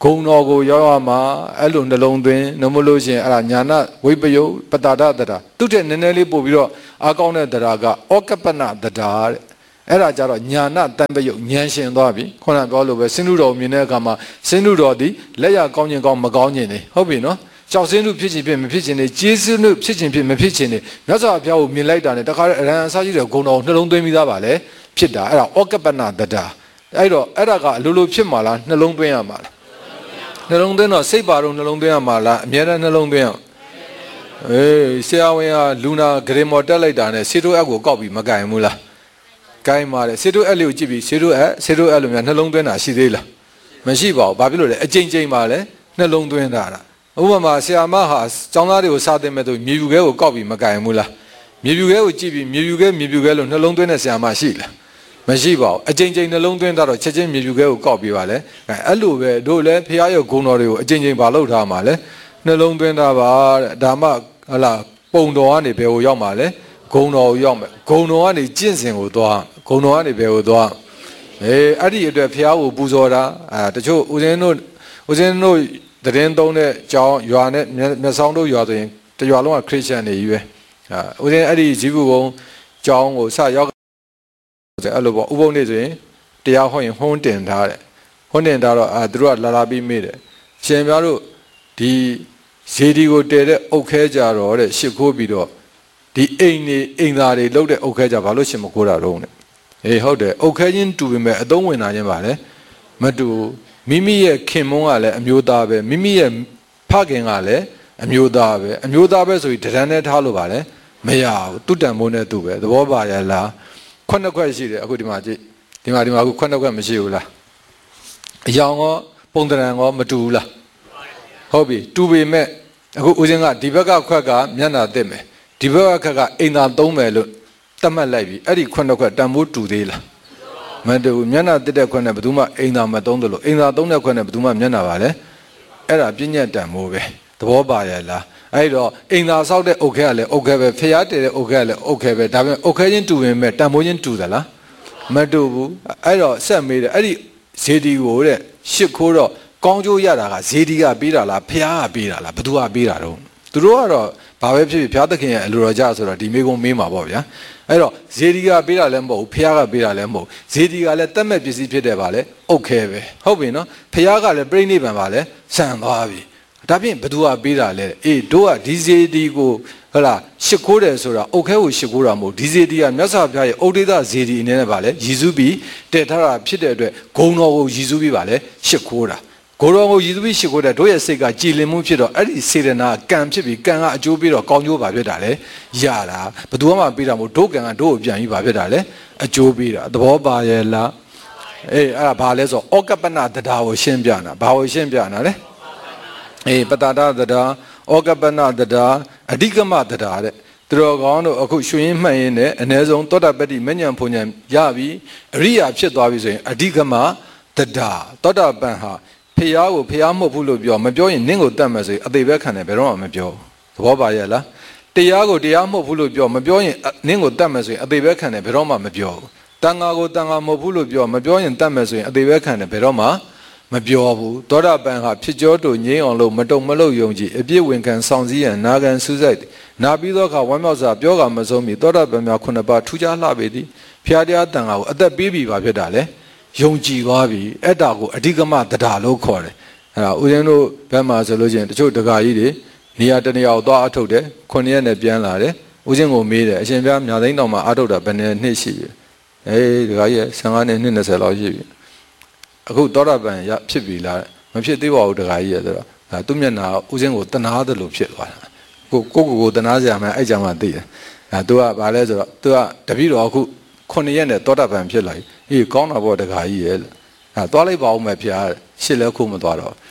ဂုံတော်ကိုရောက်ရမှာအဲ့လိုနှလုံးသွင်းနှမလို့ရှင်အဲ့ဒါညာနာဝိပယုပတာဒတရာသူတဲ့နည်းနည်းလေးပို့ပြီးတော့အားကောင်းတဲ့တရားကဩကပနတရာတဲ့အဲ့ဒါကြတော့ညာနာတန်ပယုဉာဏ်ရှင်သွားပြီခုနပြောလို့ပဲစင်လူတော်မြင်တဲ့အခါမှာစင်လူတော်ဒီလက်ရကောင်းခြင်းကောင်းမကောင်းခြင်းနေဟုတ်ပြီနော်ကြောက်စင်းလူဖြစ်ခြင်းဖြစ်မဖြစ်ခြင်းနေကျေးဇူးလူဖြစ်ခြင်းဖြစ်မဖြစ်ခြင်းနေမြတ်စွာဘုရားကိုမြင်လိုက်တာနဲ့တခါတည်းအရန်အစားရှိတဲ့ဂုံတော်နှလုံးသွင်းပြီးသားပါလေဖြစ်တာအဲ့ဒါဩကပနတရာအဲ့တော့အဲ့ဒါကအလိုလိုဖြစ်မှာလားနှလုံးသွင်းရမှာလားနှလုံးသွင်းတော့စိတ်ပါတော့နှလုံးသွင်းရမှာလားအမြဲတမ်းနှလုံးသွင်းရအေးဆရာဝန်ကလူနာဂရေမော်တက်လိုက်တာနဲ့ဆေးတိုးအက်ကိုကောက်ပြီးမကင်ဘူးလားကင်ပါတယ်ဆေးတိုးအက်လေးကိုကြည့်ပြီးဆေးတိုးအက်လိုများနှလုံးသွင်းတာရှိသေးလားမရှိပါဘူးဘာဖြစ်လို့လဲအကြိမ်ကြိမ်ပါလဲနှလုံးသွင်းတာဥပမာဆရာမဟာကျောင်းသားတွေကိုစားတင်မဲ့သူမြေပြူခဲကိုကောက်ပြီးမကင်ဘူးလားမြေပြူခဲကိုကြည့်ပြီးမြေပြူခဲလို့နှလုံးသွင်းတဲ့ဆရာမရှိလားမရှိပါဘူးအကြိမ်ကြိမ်နှလုံးသွင်းတော့ချက်ချင်းမြေပြူခဲကိုကောက်ပြီးပါလေအဲ့လိုပဲတို့လည်းဖះရဲ့ဂုဏ်တော်တွေကိုအကြိမ်ကြိမ်ပါလို့ထားမှာလေနှလုံးသွင်းတာပါတဲ့ဒါမှဟလာပုံတော်ကနေဘယ်ကိုရောက်မှာလဲဂုဏ်တော်ကိုရောက်မယ်ဂုဏ်တော်ကနေကျင့်စဉ်ကိုသွားဂုဏ်တော်ကနေဘယ်ကိုသွားအဲ့ဒီအတွက်ဖះကိုပူဇော်တာတချို့ဦးဇင်းတို့သတင်းသုံးတဲ့ကျောင်းရွာနဲ့မျက်စောင်းတို့ရွာဆိုရင်တရွာလုံးကခရစ်ယာန်တွေကြီးပဲဦးဇင်းအဲ့ဒီဇီးဘူဘုံကျောင်းကိုစရောက်အဲ့လိုပေါ့ဥပုံနေဆိုရင်တရားဟောရင်ဟွန်းတင်ထားတယ်ဟွန်းတင်ထားတော့သူတို့ကလာပြီးမေးတယ်ရှင်များတို့ဒီဇေဒီကိုတည်တဲ့အုတ်ခဲကြတော့တဲ့ရှစ်ခိုးပြီးတော့ဒီအိမ်သားတွေလှုပ်တဲ့အုတ်ခဲကြဘာလို့ရှင်မခိုးတာတော့တဲ့အေးဟုတ်တယ်အုတ်ခဲချင်းတူပေမဲ့အသုံးဝင်တာချင်းပါလေမတူမိမိရဲ့ခင်မုန်းကလည်းအမျိုးသားပဲမိမိရဲ့ဖခင်ကလည်းအမျိုးသားပဲဆိုပြီးတရံနဲ့ထားလို့ပါလေမရဘူးသူတန်မိုးနဲ့သူပဲသဘောပါရလားခုနှစ်ခွက်ရှိတယ်အခုဒီမှာကြည့်ဒီမှာအခုခုနှစ်ခွက်မရှိဘူးလားအယောင်ရောပုံတရံရောမတူဘူးလားဟုတ်ပြီတူပေမဲ့အခုဦးဇင်းကဒီဘက်ကခွက်ကမျက်နှာတက်မယ်ဒီဘက်ကခွက်ကအိမ်သာသုံးမယ်လို့တတ်မှတ်လိုက်ပြီအဲ့ဒီခုနှစ်ခွက်တန်ဖိုးတူသေးလားမတူဘူးမျက်နှာတက်တဲ့ခွက်နဲ့ဘယ်သူမှအိမ်သာမသုံးသလိုအိမ်သာသုံးတဲ့ခွက်နဲ့ဘယ်သူမှမျက်နှာပါလဲအဲ့ဒါပြည့်ညက်တန်ဖိုးပဲသဘောပါရဲ့လားအဲ့တော့အိမ်သာဆောက်တဲ့အုတ်ခဲကလည်းအုတ်ခဲပဲဖျားတည်တဲ့အုတ်ခဲကလည်းအုတ်ခဲပဲဒါပေမဲ့အုတ်ခဲချင်းတူရင်မဲ့တန်ဖိုးချင်းတူသလားမတူဘူးအဲ့တော့ဆက်မေးတယ်အဲ့ဒီဇေဒီကိုတဲ့ရှစ်ခိုးတော့ကောင်းကျိုးရတာကဇေဒီကပေးတာလားဖျားကပေးတာလားဘသူကပေးတာတော့သူတို့ကတော့ဘာပဲဖြစ်ဖြစ်ဖျားသခင်ရဲ့အလိုတော်ကြဆိုတော့ဒီမိကုံမေးမှာပေါ့ဗျာအဲ့တော့ဇေဒီကပေးတာလည်းမဟုတ်ဘူးဖျားကပေးတာလည်းမဟုတ်ဇေဒီကလည်းတတ်မဲ့ပစ္စည်းဖြစ်တယ်ပါလေအုတ်ခဲပဲဟုတ်ပြီနော်ဖျားကလည်းပြိဋိဘံပါလေဆန်သွားပြီဒါဖြင့်ဘသူကပေးတာလဲအေးတို့ကဒီဇေဒီကိုဟုတ်လားရှစ်ခိုးတယ်ဆိုတာအုတ်ခဲကိုရှစ်ခိုးတာမဟုတ်ဒီဇေဒီကမြတ်စွာဘုရားရဲ့ဩဒေသဇေဒီအနေနဲ့ပါလေရည်စူးပြီးတည်ထားတာဖြစ်တဲ့အတွက်ဂုံတော်ကိုရည်စူးပြီးပါလေရှစ်ခိုးတာဂုံတော်ကိုရည်စူးပြီးရှစ်ခိုးတဲ့တို့ရဲ့စိတ်ကကြည်လင်မှုဖြစ်တော့အဲ့ဒီစေတနာကံဖြစ်ပြီးကံကအကျိုးပြီးတော့ကောင်းကျိုးပါဖြစ်တာလေရတာဘသူမှပေးတာမဟုတ်တို့ကံကတို့ကိုပြန်ပြီးပါဖြစ်တာလေအကျိုးပေးတာသဘောပါရဲ့လားအေးအဲ့ဒါဘာလဲဆိုဩကပနတဒါကိုရှင်းပြတာဘာကိုရှင်းပြတာလဲအေးပတာဒတဒါဩကပနတဒါအဓိကမတဒါတဲ့သူတော်ကောင်းတို့အခုရွှေရင်းမှတ်ရင်းနဲ့အ ਨੇ ဆုံးသောတာပတ္တိမဉ္ဇဉ်ဘုံဉ္ဇဉ်ရပြီးအရိယာဖြစ်သွားပြီဆိုရင်အဓိကမတဒါသောတာပန်ဟာဖျားကိုဖျားမဟုတ်ဘူးလို့ပြောမပြောရင်နင့်ကိုတတ်မယ်ဆိုရင်အသေးပဲခံတယ်ဘယ်တော့မှမပြောသဘောပါရဲ့လားတရားကိုတရားမဟုတ်ဘူးလို့ပြောမပြောရင်နင့်ကိုတတ်မယ်ဆိုရင်အသေးပဲခံတယ်ဘယ်တော့မှမပြောဘူးတန်ဃာကိုတန်ဃာမဟုတ်ဘူးလို့ပြောမပြောရင်တတ်မယ်ဆိုရင်အသေးပဲခံတယ်ဘယ်တော့မှမပြောဘူးသောတာပန်ဟာဖြစ်ကြောတူငြိမ်းအောင်လို့မတုံမလို့ယုံကြည်အပြည့်ဝင်ခံဆောင်စည်းရန်နာခံစူးစိုက်နာပြီးသောအခါဝမ်းမြောက်စွာပြောကမဆုံးမီသောတာပန်များခုနှစ်ပါးထူးခြားလှပေသည်ဖျားတရားတန်ဃာကိုအသက်ပေးပြီးပါဖြစ်တာလေယုံကြည်သွားပြီအဲ့ဒါကိုအဓိကမတဒါလို့ခေါ်တယ်အဲ့ဒါဦးဇင်းတို့ဘက်မှာဆိုလို့ချင်းတချို့တက္ကကြီးတွေနေရာတနေရာကိုသွားအထုတ်တယ်9ရက်နဲ့ပြန်လာတယ်ဦးဇင်းကိုမေးတယ်အရှင်ဘုရားမြာသိန်းတော်မှာအထုတ်တာဘယ်နှစ်ရှိပြီအေးတက္ကကြီး15နှစ်20လောက်ရှိပြီအခုသောတာပန်ရဖြစ်ပြီလားမဖြစ်သေးပါဘူးတက္ကကြီးရဆိုတော့သူ့မျက်နှာဦးဇင်းကိုတနာတယ်လို့ဖြစ်သွားတာကိုတနာစရာမှအဲ့ကြမှာသိတယ်သူကဘာလဲဆိုတော့သူကတပည့်တော်အခု9ရက်နဲ့သောတာပန်ဖြစ်လာပြီအေးကောင်းတာပေါ့တက္ကကြီးရဲ့သွားလိုက်ပါဦးမယ်ဖျားရှစ်လဲခုမသွားတော့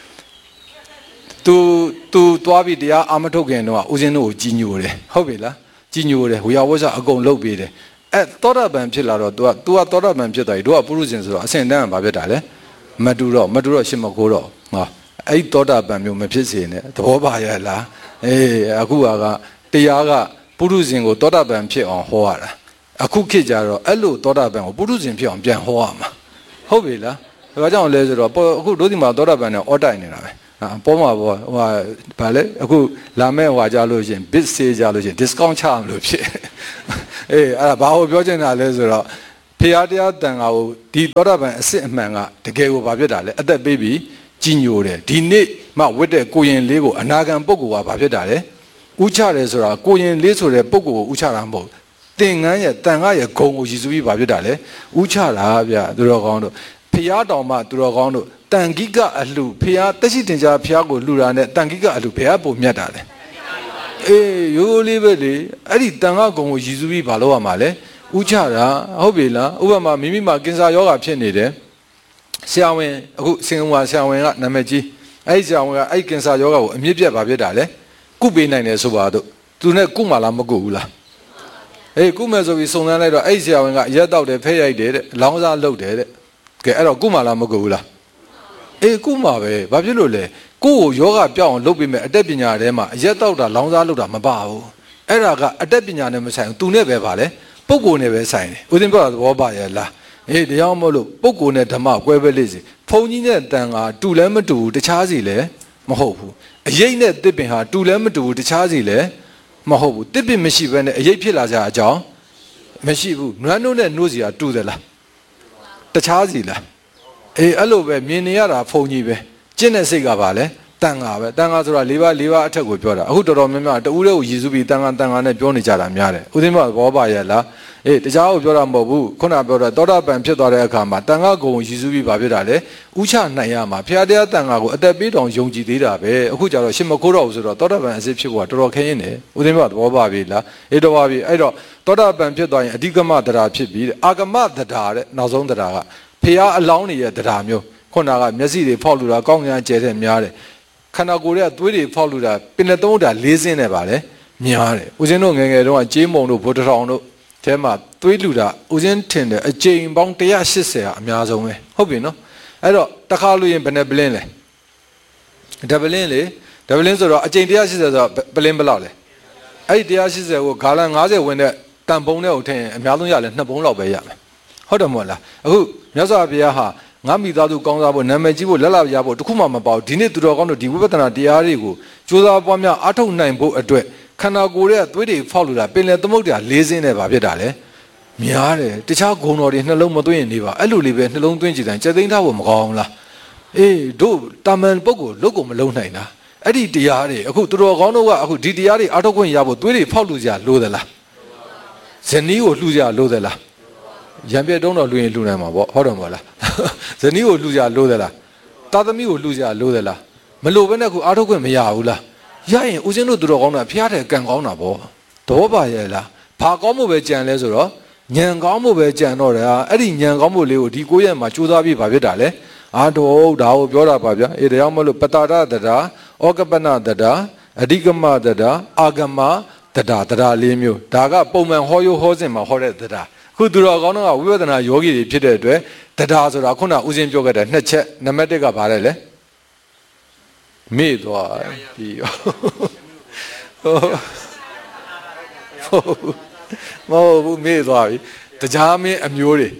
သူသွားပြီးတရားအာမထုတ်ခင်တော့ဦးဇင်းတို့ကိုကြီးညိုတယ်ဟုတ်ပြီလားကြီးညိုတယ်ဝေယဝဆအကုန်လုပ်ပေးတယ်အဲ့သောတာပန်ဖြစ်လာတော့ तू ကသောတာပန်ဖြစ်သွားပြီတို့ကပုရုဇဉ်ဆိုတော့အစင်တန်းကဘာဖြစ်တာလဲမတူတော့ရှစ်မကိုတော့ဟာအဲ့သောတာပန်မျိုးမဖြစ်စေနဲ့သဘောပါရဲ့လားအေးအခုကတရားကပုရုဇဉ်ကိုသောတာပန်ဖြစ်အောင်ဟောရတာအခုခေတ်ကြတော့အဲ့လိုသောတာပန်ကိုပုရုဇဉ်ဖြစ်အောင်ပြန်ဟောရမှာဟုတ်ပြီလားဘာကြောင့်လဲဆိုတော့အခုတို့ဒီမှာသောတာပန်နဲ့အော်တိုင်နေတာပဲပေါ်မှာပေါ့ဟိုဗာလဲအခုလာမဲ့ဟွာကြလို့ရှင် bit sale ကြလို့ရှင် discount ချအောင်လို့ဖြစ်အေးအဲ့ဒါဘာကိုပြောချင်တာလဲဆိုတော့ဖရာတရားတန်ခါကိုဒီသောတာပန်အစစ်အမှန်ကတကယ်ကိုဘာဖြစ်တာလဲအသက်ပေးပြီးကြီးညိုတယ်ဒီနေ့မှဝတ်တဲ့ကိုရင်လေးကိုအနာဂံပုဂ္ဂိုလ်ကဘာဖြစ်တာလဲဥချတယ်ဆိုတာကိုရင်လေးဆိုတဲ့ပုဂ္ဂိုလ်ကိုဥချတာမဟုတ်သင်္ကန်းရဲ့တန်ခါရဲ့ဂုံကိုရည်စူးပြီးဘာဖြစ်တာလဲဥချတာဗျသူတော်ကောင်းတို့ဖရာတော်မှသူတော်ကောင်းတို့တန်ခိကအလှဖရာတက်ရှိတင်ကြဖရာကိုလှူတာနဲ့တန်ခိကအလှဘယ်ကပုံမြတ်တာလဲအေးရိုးလေးပဲလေအဲ့ဒီတန်ခါဂုံကိုရည်စူးပြီးဘာလုပ်ရမှာလဲဥချတာဟုတ်ပြီလားဥပမာမိမိမှာကင်ဆာယောဂါဖြစ်နေတယ်ဆရာဝန်အခုစင်ကာပူဆရာဝန်ကနာမည်ကြီးအဲ့ဒီဆရာဝန်ကအဲ့ကင်ဆာယောဂါကိုအမြင့်ပြတ်ပါဖြစ်တာလေကုပေးနိုင်တယ်ဆိုပါတော့သူနဲ့ကုမှလားမကုဘူးလားအေးကုမယ်ဆိုပြီးစုံစမ်းလိုက်တော့အဲ့ဆရာဝန်ကရက်တောက်တယ်ဖဲရိုက်တယ်တဲ့လောင်းစားလုပ်တယ်တဲ့ကဲအဲ့တော့ကုမှလားမကုဘူးလားအေးကုမှပဲဘာဖြစ်လို့လဲကိုယ့်ကိုယောဂပြောင်းအောင်လုပ်ပေးမယ်အတက်ပညာထဲမှာရက်တောက်တာလောင်းစားလုပ်တာမပါဘူးအဲ့ဒါကအတက်ပညာနဲ့မဆိုင်ဘူးသူနဲ့ပဲပါလေပုဂ္ဂိုလ်နဲ့ပဲဆိုင်တယ်ဦးဇင်းပြောတာသဘောပါရဲ့လားအေးတရားမလို့ပုဂ္ဂိုလ်နဲ့ဓမ္မကွဲပဲလေးစီဘုံကြီးနဲ့တန်ကတူလည်းမတူဘူးတခြားစီလည်းမဟုတ်ဘူးအရေးနဲ့တစ်ပင်ဟာတူလည်းမတူဘူးတခြားစီလည်းမဟုတ်ဘူးတစ်ပင်မရှိဘဲနဲ့အရေးဖြစ်လာကြအကြောင်းမရှိဘူးနွမ်းတို့နဲ့နှိုးစီကတူတယ်လားတခြားစီလားအေးအဲ့လိုပဲမြင်နေရတာဘုံကြီးပဲကျင့်တဲ့စိတ်ကပါလေတန်ခါပဲတန်ခါဆိုတာ၄ပါးအထက်ကိုပြောတာအခုတော်တော်များများတူးတဲ့ကိုရည်စူးပြီးတန်ခါနဲ့ပြောနေကြတာများတယ်ဦးသိမဘောပါရဲ့လားအေးတခြားကိုပြောတာမဟုတ်ဘူးခုနပြောတာသောတာပန်ဖြစ်သွားတဲ့အခါမှာတန်ခါကိုရည်စူးပြီးဘာဖြစ်တာလဲဥချနိုင်ရမှာဖျားတရားတန်ခါကိုအသက်ပေးတောင်ယုံကြည်သေးတာပဲအခုကျတော့ရှင်မခိုးတော့ဘူးဆိုတော့သောတာပန်အစစ်ဖြစ်ဖို့ကတော်တော်ခင်းနေတယ်ဦးသိမသဘောပါပြီလားအေးတော်ပါပြီအဲ့တော့သောတာပန်ဖြစ်သွားရင်အဓိကမတရားဖြစ်ပြီးအာဂမတရားတဲ့နောက်ဆုံးတရားကဖျားအလောင်းတွေရဲ့တရားမျိုးခုနကမျက်စိတွေဖောက်လို့တာကောင်းကင်ကျဲတဲ့များတယ်ခန္ဓာကိုယ်ရဲ့သွေးတွေဖောက်လို့တာပင်လက်သုံးတာ၄စင်းနဲ့ပါလေများတယ်ဦးဇင်းတို့ငယ်ငယ်တုန်းကကြေးမုံတို့ဗုဒ္ဓထောင်တို့အဲမှာသွေးလူတာဦးဇင်းထင်တယ်အကြိမ်ပေါင်း180ဟာအများဆုံးပဲဟုတ်ပြီနော်အဲ့တော့တစ်ခါလို့ရင်ဘယ်နဲ့ပလင်းလဲဒဗလင်းလေဒဗလင်းဆိုတော့အကြိမ်180ဆိုတော့ပလင်းဘယ်လောက်လဲအဲ့ဒီ180ကိုဂါလန်90ဝင်တဲ့တန်ပုံနဲ့ကိုထင်အများဆုံးရလဲ2ပုံလောက်ပဲရမယ်ဟုတ်တယ်မဟုတ်လားအခုမြတ်စွာဘုရားဟာငါမိသားစုကောင်းစားဖို့နာမည်ကြီးဖို့လက်လာရဖို့တခုမှမပေါ့ဒီနေ့သူတော်ကောင်းတို့ဒီဝိပဿနာတရားတွေကိုကြိုးစားပွားများအားထုတ်နိုင်ဖို့အတွက်ခန္ဓာကိုယ်ရဲ့သွေးတွေဖောက်လို့တာပင်လယ်သမုဒ္ဒရာ၄စင်းနဲ့ပါဖြစ်တာလေများတယ်တခြားဂုဏ်တော်တွေနှလုံးမသွင်းရင်နေပါအဲ့လိုလေးပဲနှလုံးသွင်းကြည့်တိုင်းစက်သိမ်းထားဖို့မကောင်းဘူးလားအေးတို့တာမန်ပုဂ္ဂိုလ်လုတ်ကိုမလုံးနိုင်တာအဲ့ဒီတရားတွေအခုသူတော်ကောင်းတို့ကအခုဒီတရားတွေအားထုတ်ခွင့်ရဖို့သွေးတွေဖောက်လို့ကြလို့သလားဇနီးကိုလှူကြလို့သလားရံပြတုံးတော့လူရင်လူနိုင်မှာပေါ့ဟုတ်တယ်မဟုတ်လားဇနီးကိုလှူကြလို့သလားတာသမီကိုလှူကြလို့သလားမလို့ဘဲနဲ့ခုအားထုတ်ခွင့်မရဘူးလားရရင်ဦးဇင်းတို့သူတော်ကောင်းတာဖျားတယ်ကံကောင်းတာပေါ့တော့ပါရဲ့လားဘာကောင်းမှုပဲကြံလဲဆိုတော့ညံကောင်းမှုပဲကြံတော့တယ်အဲ့ဒီညံကောင်းမှုလေးကိုဒီ9ရက်မှာကြိုးစားပြီးဘာဖြစ်တာလဲအာတော့ဒါကိုပြောတာပါဗျာအေးတရားမလို့ပတာရတတာဩကပနတတာအဓိကမတတာအာဂမတတာလေးမျိုးဒါကပုံမှန်ဟောရိုးဟောစဉ်မှာဟောတဲ့တတာခုသူတော်ကောင်းတော့ဝိပဿနာယောဂီတွေဖြစ်တဲ့အတွက်တရားဆိုတာခုနဦးဇင်းပြောခဲ့တဲ့2ချက်နံပါတ်1ကဘာလဲလဲမေ့သွားပြီမဟုတ်ဘူးမေ့သွားပြီတရားမင်းအမျိုးတွေ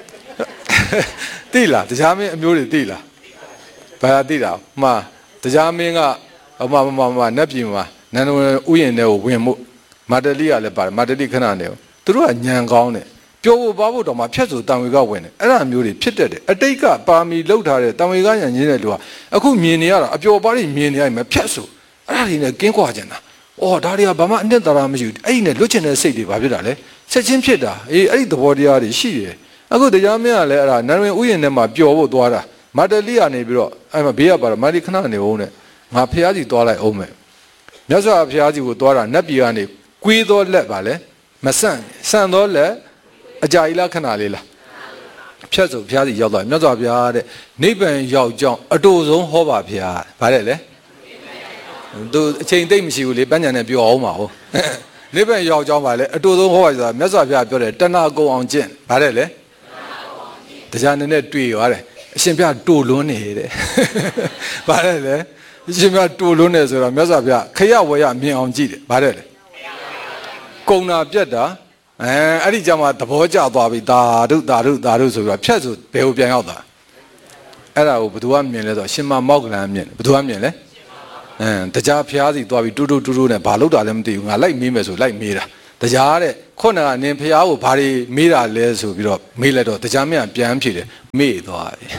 သိလားတရားမင်းအမျိုးတွေသိလားဘာသိတာမှာတရားမင်းကမနတ်ပြည်မှာနန္ဒဝင်ဥယျာဉ်ထဲကိုဝင်မှုမာတလိကလည်းပါတယ်မာတလိခဏနေသူတို့ကညံကောင်းတယ်ပြောဖို့ပါဖို့တော့မှဖြတ်ဆိုတံဝေကဝင်တယ်အဲ့ဒါမျိုးတွေဖြစ်တတ်တယ်အတိတ်ကပါမီလောက်ထားတဲ့တံဝေကညံရင်းတဲ့လူကအခုမြင်နေရတာအပျော်ပါးတွေမြင်နေရမှဖြတ်ဆိုအဲ့ဒါတွေနဲ့ကင်းကွာကြတာအော်ဒါတွေကဘာမှအနှစ်သာရမရှိဘူးအဲ့ဒီနဲ့လွတ်ချင်တဲ့စိတ်တွေဘာဖြစ်တာလဲဆက်ချင်းဖြစ်တာအေးအဲ့ဒီသဘောတရားတွေရှိတယ်အခုတရားမင်းကလည်းအဲ့ဒါနန္ဒဝင်ဥယျာဉ်ထဲမှာပျော်ဖို့သွားတာမာတလိကနေပြီးတော့အဲ့မှာဘေးကပါတော့မာတလိခဏနေအောင်နဲ့ငါဖျားစီသွားလိုက်အောင်မယ်မြတ်စွာဘုရားကြီးကိုသွားတာနတ်ပြည်ကနေကွေးသောလက်ပါလေမဆန့်ဆန့်သောလက်အကြာကြီးလားခဏလေးလားဖြတ်ဆိုဘုရားစီရောက်သွားမြတ်စွာဘုရားတဲ့နိဗ္ဗာန်ရောက်ကြောင်းအတူဆုံးဟောပါဘုရားဗါတဲ့လေသူအချိန်သိမ့်မရှိဘူးလေပညာနဲ့ပြောအောင်ပါဟုတ်နိဗ္ဗာန်ရောက်ကြောင်းပါလေအတူဆုံးဟောပါဆိုတာမြတ်စွာဘုရားပြောတယ်တဏှာကုံအောင်ကျင့်ဗါတဲ့လေတရားနဲ့တွေ့သွားတယ်အရှင်ဘုရားတူလွန်းနေတဲ့ဗါတဲ့လေအရှင်ဘုရားတူလွန်းနေဆိုတော့မြတ်စွာဘုရားခရဝရမြင်အောင်ကြည့်တယ်ဗါတဲ့လေကုံနာပြတ်တာအဲ့ဒီကြမှာသဘောကျသွားပြီဒါတို့ဆိုပြီးတော့ဖြတ်ဆိုဘယ်ကိုပြန်ရောက်တာအဲ့ဒါကိုဘယ်သူကမြင်လဲဆိုတော့ရှင်မမောက္ကလန်မြင်ဘယ်သူကမြင်လဲတရားဖျားစီသွားပြီးတူတူနဲ့ဘာလို့တာလဲမသိဘူးငါလိုက်မေးမယ်ဆိုလိုက်မေးတာတရားတဲ့ခုနကနင်ဖျားကိုဘာတွေမေးတာလဲဆိုပြီးတော့မေးလိုက်တော့တရားမင်းကပြန်ဖြေတယ်မေးသွားပြီ